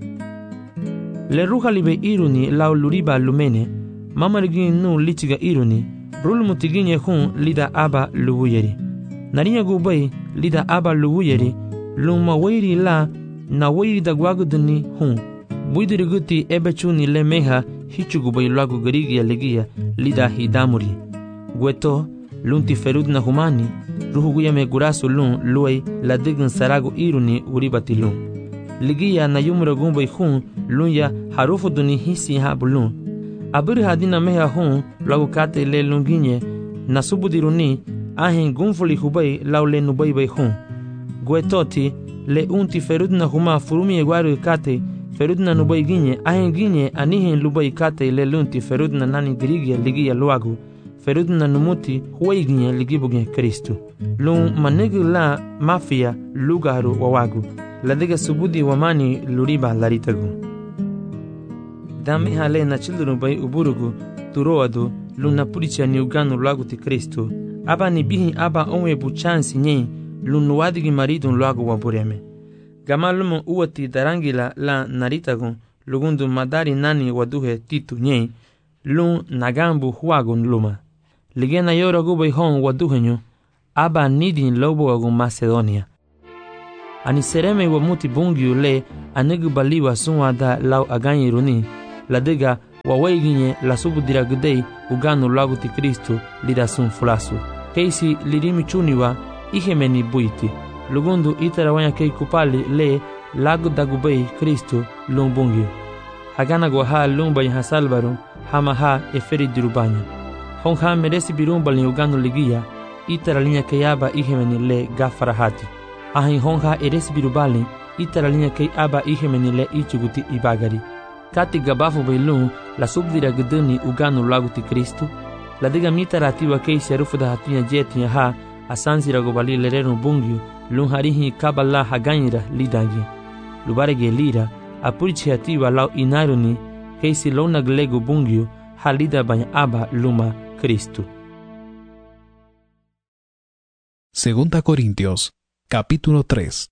Le ruha libe iruni lau luriba lumene. Mama rigin nu lichiga iruni. Rul mutiginye hun lida aba luwuyeri. Narinya gubay lida aba luwuyeri. Luma weiri la na weiri dagwaguduni hun. Buidiriguti ebechuni le meha hichu gubay luagu garigia legia lida hidamuri. Gueto lunti ferudna humani. Ruhuguya me gurasu lun luay la digin saragu iruni uribati lun. Ligia na yumura gumbay hun lunya harufu duni hisi habu lun. Abiri hadina meha hun luagu kate le lunginye na subudiruni ahin gunfuli hubay lau le nubay bay hun. Guetoti le unti ferudna huma furumi eguaru kate ferudna nubay ginye ahin ginye anihin lubay kate le lunti ferudna nani grigia ligia luagu. Ferudna numuti huway ginye ligibugne Kristu. Lun manegi la mafia lugaru wawagu. Ladiga subudi wamani luriba laritagu. Dame hale na children bay uburugu turoadu luna puricha ni uganu lagu ti Kristu. Aba ni bihi aba onwe buchansi nye lunu wadigi maridun lagu wabureme. Gamalumu uwati darangila la naritagu lugundu madari nani waduhe titu nye lun nagambu huagun luma. Ligena yora gubay hon waduhenyu aba nidin lobo agu Macedonia. Ani sereme wa muti bungyu le anegu baliwa sunwada lau aganyiruni. Ladega waweginye la subudira gudei uganu lagu ti Kristo lida sun fulasu. Keisi lirimi chuniwa ihemeni buiti. Lugundu itarawanya kei kupali le lagu dagubei Kristo lumbungyu. Hagana gwaha lumbay hasalbaru hamaha eferi dirubanya. Honha meresi birumbal ni uganu ligia itaralinya keyaba ihemeni le gafarahati. Ahin honha eresi birubali itaralinya keyaba ihemeni le ichuguti ibagari. Kati gabafu bailun la subdira guduni uganu lagu ti Kristo. La diga mitaratiwa kei serufu da hatunya jetinya ha asansira gobali lerenu bungyu lunharihi kabala haganyira lidagi. Lubarege lira apurichi hatiwa lau inaruni keisi lona glego bungyu halida banya aba luma Kristo.
Segunda Corintios, capítulo 3.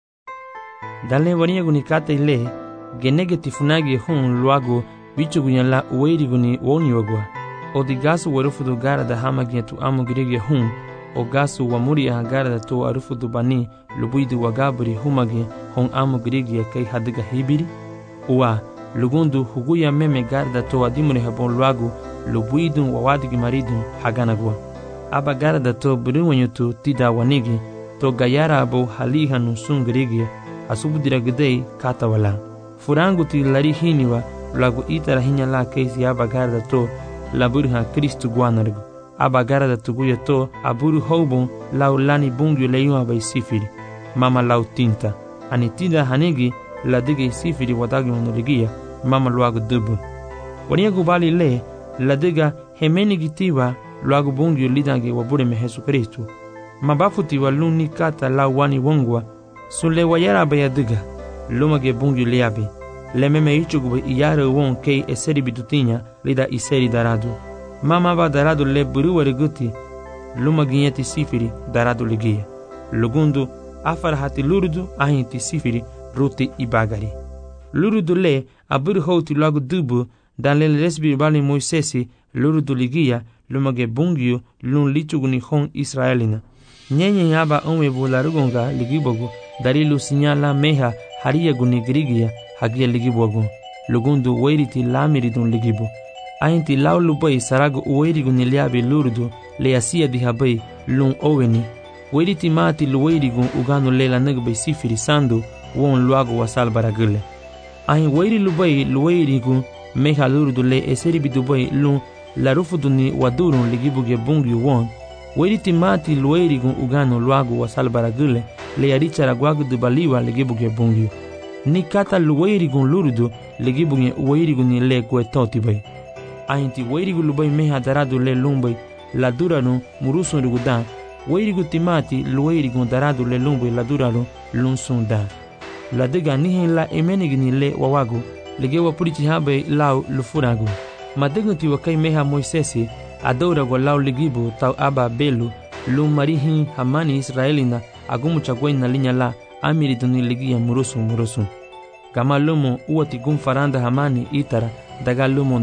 Dale waniya gunikata ile genege tifunagi hun luago bicho gunyala uweri guni woni wagwa. O di gasu warufudu gara da hamagia tu amu girege hun o gasu wamuri gara da to arufudu bani lubuidu wagaburi humage hon amu girege kai hadiga hibiri. Uwa lugundu huguya meme gara da to adimuri habon luago lubuidu wawadigi maridu haganagwa. Aba gara da to buriwanyutu tida wanigi to gayara abo haliha nusun girege asubudira gidei kata wala. Furangu ti lari hiniwa lagu itara hinya la keisi aba gara da to laburiha Kristu guanargu. Aba gara da tuguya to aburu houbon lau lani bungyu leiwa bai sifiri. Mama lau tinta. Ani tinda hanigi la dige sifiri wadagi monoligia mama luagu dubu. Wania gubali le la diga hemeni gitiwa luagu bungyu lidangi wabure me Jesu Kristu. Mabafuti wa luni kata lau wani wongwa sule wayara baya diga. Lumage bungyu liabe. Lememe ichugube iyare won kei eseri bitutinya lida iseri daradu. Mama ba daradu le buruwari guti lumaginyeti sifiri daradu ligia. Lugundu afarahati lurudu ahinti sifiri ruti ibagari. Lurudu le aburu houti lagu dubu dan le lesbi bali Moisesi lurudu ligia lumage bungyu lun lichuguni hon Israelina. Nyenye yaba onwe bularugonga ligibogu darilu sinyala meha hariya guni grigia hagia ligibogu. Lugundu weiriti lamiridun ligibu. Ainti lau lubai saragu uweirigu niliabi lurudu le asia dihabai lun oweni. Weiriti maati luweirigu uganu lela nagbai sifiri sandu won luagu wasal baragule. Ahin weiri lubai luweirigu meha lurudu le eseri bidubai lun larufuduni wadurun ligibuge bungyu won. Weiriti maati luweirigu uganu luagu wasal baragule le yarichara guagu dubaliwa ligibuge bungyu. Ni kata luweirigu lurudu ligibuge uweirigu ni le kuetoti bai. Ainti weirigu lubai meha daradu le lumbai la duranu murusun rigudan. Weirigu timati luweirigu daradu le lumbai la duranu lunsun da. La diga nihin la emenigni le wawagu legewa purichi habe lau lufuragu. Madigu ti wakai meha Moisesi adoragu lau ligibu tau aba belu lum marihin hamani Israelina agumu chagwena linya la amiriduni ligia murusun. Gama lumo uati gumfaranda hamani itara daga lumo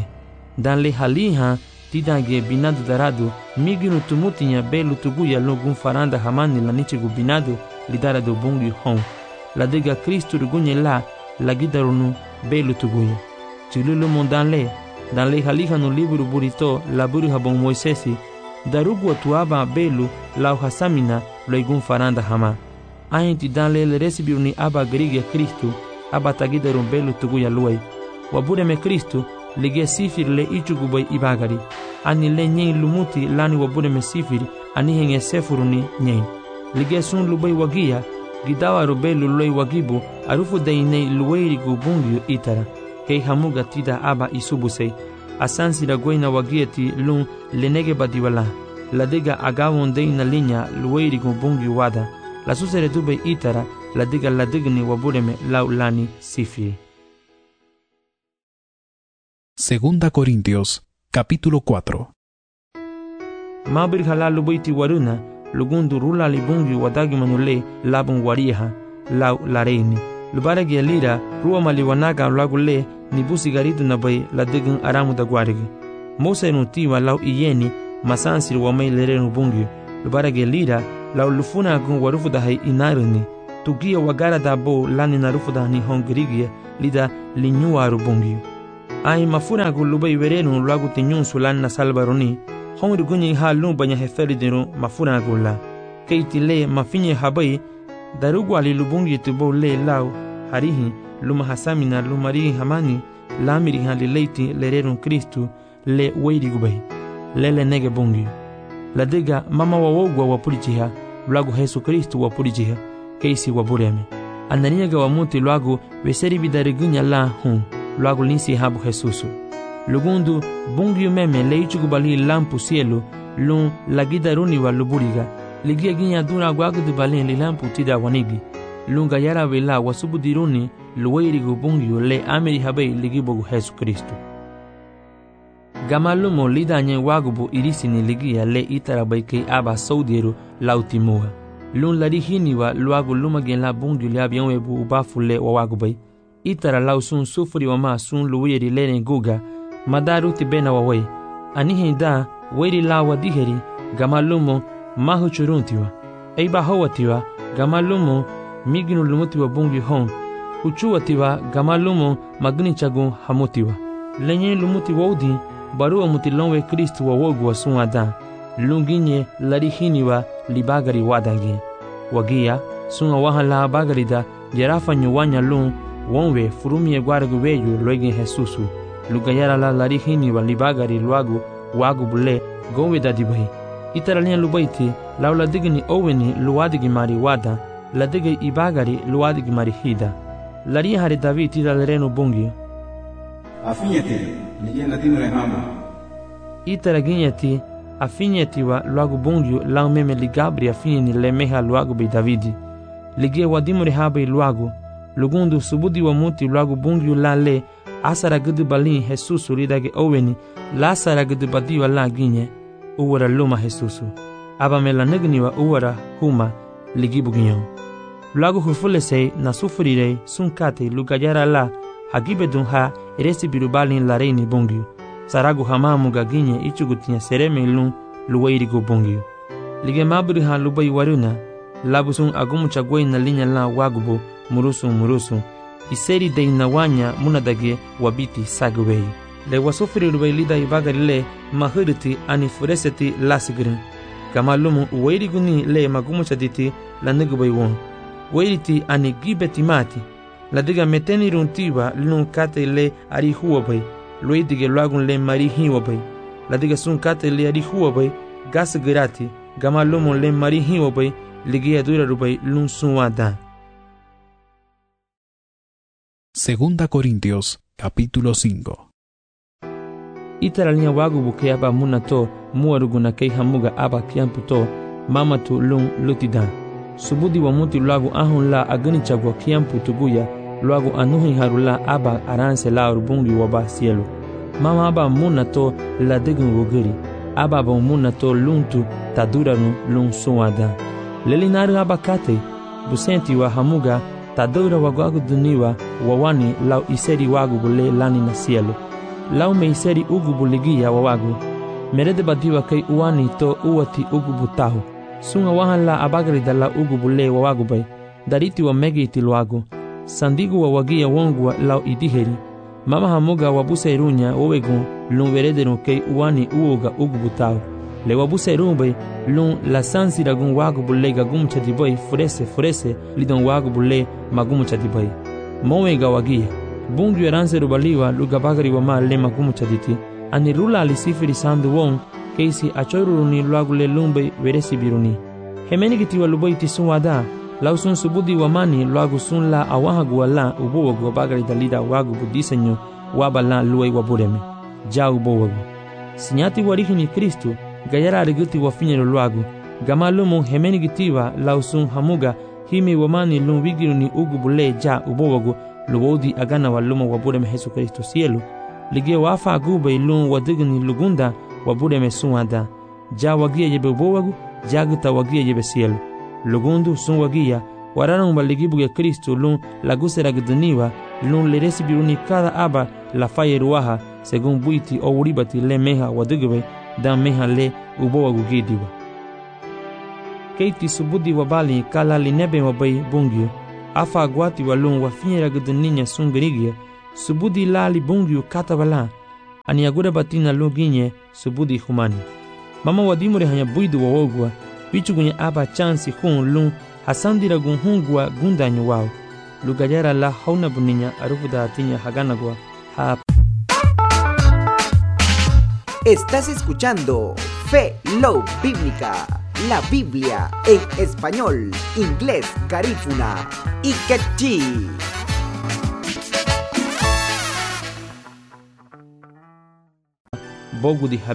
danle haliha tidange binadu daradu miginu tumutinya belu tuguya lugum faranda hamani la nichigu binadu lidaradu bungi hon. La diga Kristu rugunye la gidarunu belu tuguya. Chilulu mon danle haliha no liburu burito la buru habon Moisesi darugu atuaba belu la hasamina loigum faranda hama. Ainti danle le resibiruni aba grigia Kristu aba tagidarun belu tuguya luai. Wabure me Kristu lige sifir le ichugubai ibagari. Ani le nyen lumuti lani wabure me sifir ani henge sefuruni nyen. Lige sun lubai wagia gidawa rubelu loi wagibu arufu dainei luweirigu bungyu itara. Kei hamuga tida aba isubusei. Asansi da goina wagieti lun lenege badiwala. La diga agawon deina linya luweirigu bungyu wada. La susere dube itara la digni wabure me lau lani sifiri.
Segunda Corintios, capítulo 4.
Mabir hala lubaiti waruna, lugundu rula libungi wadagi manule labun wariha, lau lareini. Lubaragi alira, ruwa maliwanaga lagule, nibusi garidu nabai ladigin aramu da guarigi. Mosa nutiwa lau iyeni, masansir wamai lerenu bungi. Lubaragi alira, lau lufuna gun warufu dahai inaruni. tugia wagara da bo lani na rufu da ni hongrigia lida linyuaru bungio. Ai mafura gu lubai verenu luagu tinyun sulan na salbaroni, hongri gunyi ha lumbanya heferi dinu mafura gu la. Keiti le mafinye habai, darugu ali lubungi tubo le lau, harihi, luma hasamina lumari hamani, lamiri halileiti lererun Kristu le weiri gubai. Lele nege bungio. La diga mama wawogwa wapulijiha, luagu Yesu Kristu wapulijiha, keisi wabureme. Ananiaga wamuti luagu veseri bidarigunya la hun, luagu linsi habu Jesusu. Lugundu bungio meme leichugubali lampu cielo, lun lagida runiwa luburiga, ligia ginya dura guagu de balen li lampu tida wanigi. Lunga yara vela wasubudiruni luweirigu bungio le ameri habei ligibogu Yesu Kristu. Gamalumo lidanye wagubu irisini ligia le itarabaikei aba saudiru lautimua. Lun larihiniwa luagu lumagen la bungio le abianwebu ubafu le wawagubai. Itara lau sun sufuri wama sun luwiri lene guga, madaru tibena wawai. Anihe da weiri la wadiheri gamalumo mahu churuntiwa. Eiba hawatiwa gamalumo miginu lumutiwa bungio hon. Uchuatiwa gamalumo magni chagun hamutiwa. Lenye lumuti waudi barua mutilonwe Kristu wawogu wa sun adan. Lunginye larihiniwa libagari wadangi. Wagia sun awahan la bagari da jerafa nyuwanya lun wonwe furumie guaragu weyu loegen Jesusu. Lugayara la larihiniwa libagari luagu wagu bule gowe da dibai. Itaralia lubaiti laula digni oweni luadigi mari wada, la digi ibagari luadigi mari hida. Laria hari David ida lereno bungio.
Afinyeti, ligia latino rehamba.
Itaraginyeti, afinyeti wa luagu bungio lau meme ligabri afinyeni lemeha luagu bei Davidi. Ligia wadimu rehabai luagu, lugundu subudi wa muti luagu bungio la le, asara gudu balin Jesusu ridage oweni, la asara gudu badiwa la ginye, uwara luma Jesusu. Aba me la negniwa uwara huma ligibu ginyo. Luagu hufulesei na sufurirei sunkate lugayara la hagibedun ha eresi birubalin la reini bungio. Saragu hamamu gaginye ichugutinya sereme lun luweirigu bungio. Lige mabri ha lubai waruna, labusun agumu chagwei na linya la wagubu murusu. Iseri de inawanya munadage wabiti sagwei. Le wasufiri lubai lida ibagari le mahiriti anifureseti lasigrin. Kamalumu uweirigu ni le magumu chaditi la nigubai won. Weiriti ani gibeti mati. La diga meteni runtiwa lun kate le ari huwabai. Loi dige luagun le mari hiwabai. La diga sun kate le ari huwabai. Gas girati. Gama lumo le mari hiwabai. Ligia dura rubai lun sun wada.
Segunda Corintios, capítulo 5.
Itaralia wagu buke aba munato muaruguna kei hamuga aba kiamputo mamatu lun lutidan. Subudi wa muti luagu ahun la agani chagwa kiampu tuguya luagu anuhi harula aba aranse la urubungi waba cielo. Mama aba munato la degun wugiri. Aba ba munato luntu taduranu lun suwada. Lelinari aba kate busenti wa hamuga tadura wagu duniwa wawani lau iseri wagu bule lani na cielo. Lau me iseri ugu buligia wawagu. Merede badiwa kei uwani to uwati ugu butahu. Sunga wahan la abagari da la ugu bule wawagu bay. Dariti wa megi itiluagu. Sandigu wa wagia wongwa lau idiheri. Mama hamuga wabusa irunya owegun lun verederun kei uwani uoga ugu butahu. Le wabusa irun lun la sansi ragun wagu bule gagum chadibay furese lidon wagu bule magum chadibay. Mowega wagia. Bungu eranse rubaliwa lugabagari wa ma le magum chaditi. Ani rula alisifiri sandu wong keisi achoiruni luagu le lumbe veresi biruni. Hemeni kitiwa lubai tisun wada. Lau sun subudi wa mani luagu sun la awahagu wa la ubuwagu wa bagari dalida wagu budisenyo waba la luai wabureme. Ja ubuwagu. Sinyati warihini Kristu gayara ariguti wa finyero luagu. Gama lumu hemeni kitiwa lau sun hamuga himi wa mani lun wigiruni ugu bule ja ubuwagu luwodi agana wa lumu wabureme Yesu Kristu cielo. Lige wafa agube lun wadigni lugunda wabureme sunwada. Ja wagia yebe ubuwagu jaguta wagia yebe cielo. Lugundu sun wagia wararan baligibu ya Kristo lun lagusera gdaniwa lun leresi biruni kada aba la fayeruaha según buiti o uribati le meha wadigwe dan meha le ubowa gugidiwa. keiti subudi wabali kala linebe wabai bungyu afa aguati walung wafinyera gudeninya sungerigia subudi lali bungyu katabala ani agura batina loginye subudi humani mama wadimure hanya buidu wawogwa wichugunye aba chansi hun lung hasandira gunhungwa gundanyu wao lugayara la hauna buninya arufuda atinya haganagwa ha.
Estás escuchando Fe Love Bíblica, la Biblia en español, inglés, garífuna y quechí.
Bogu di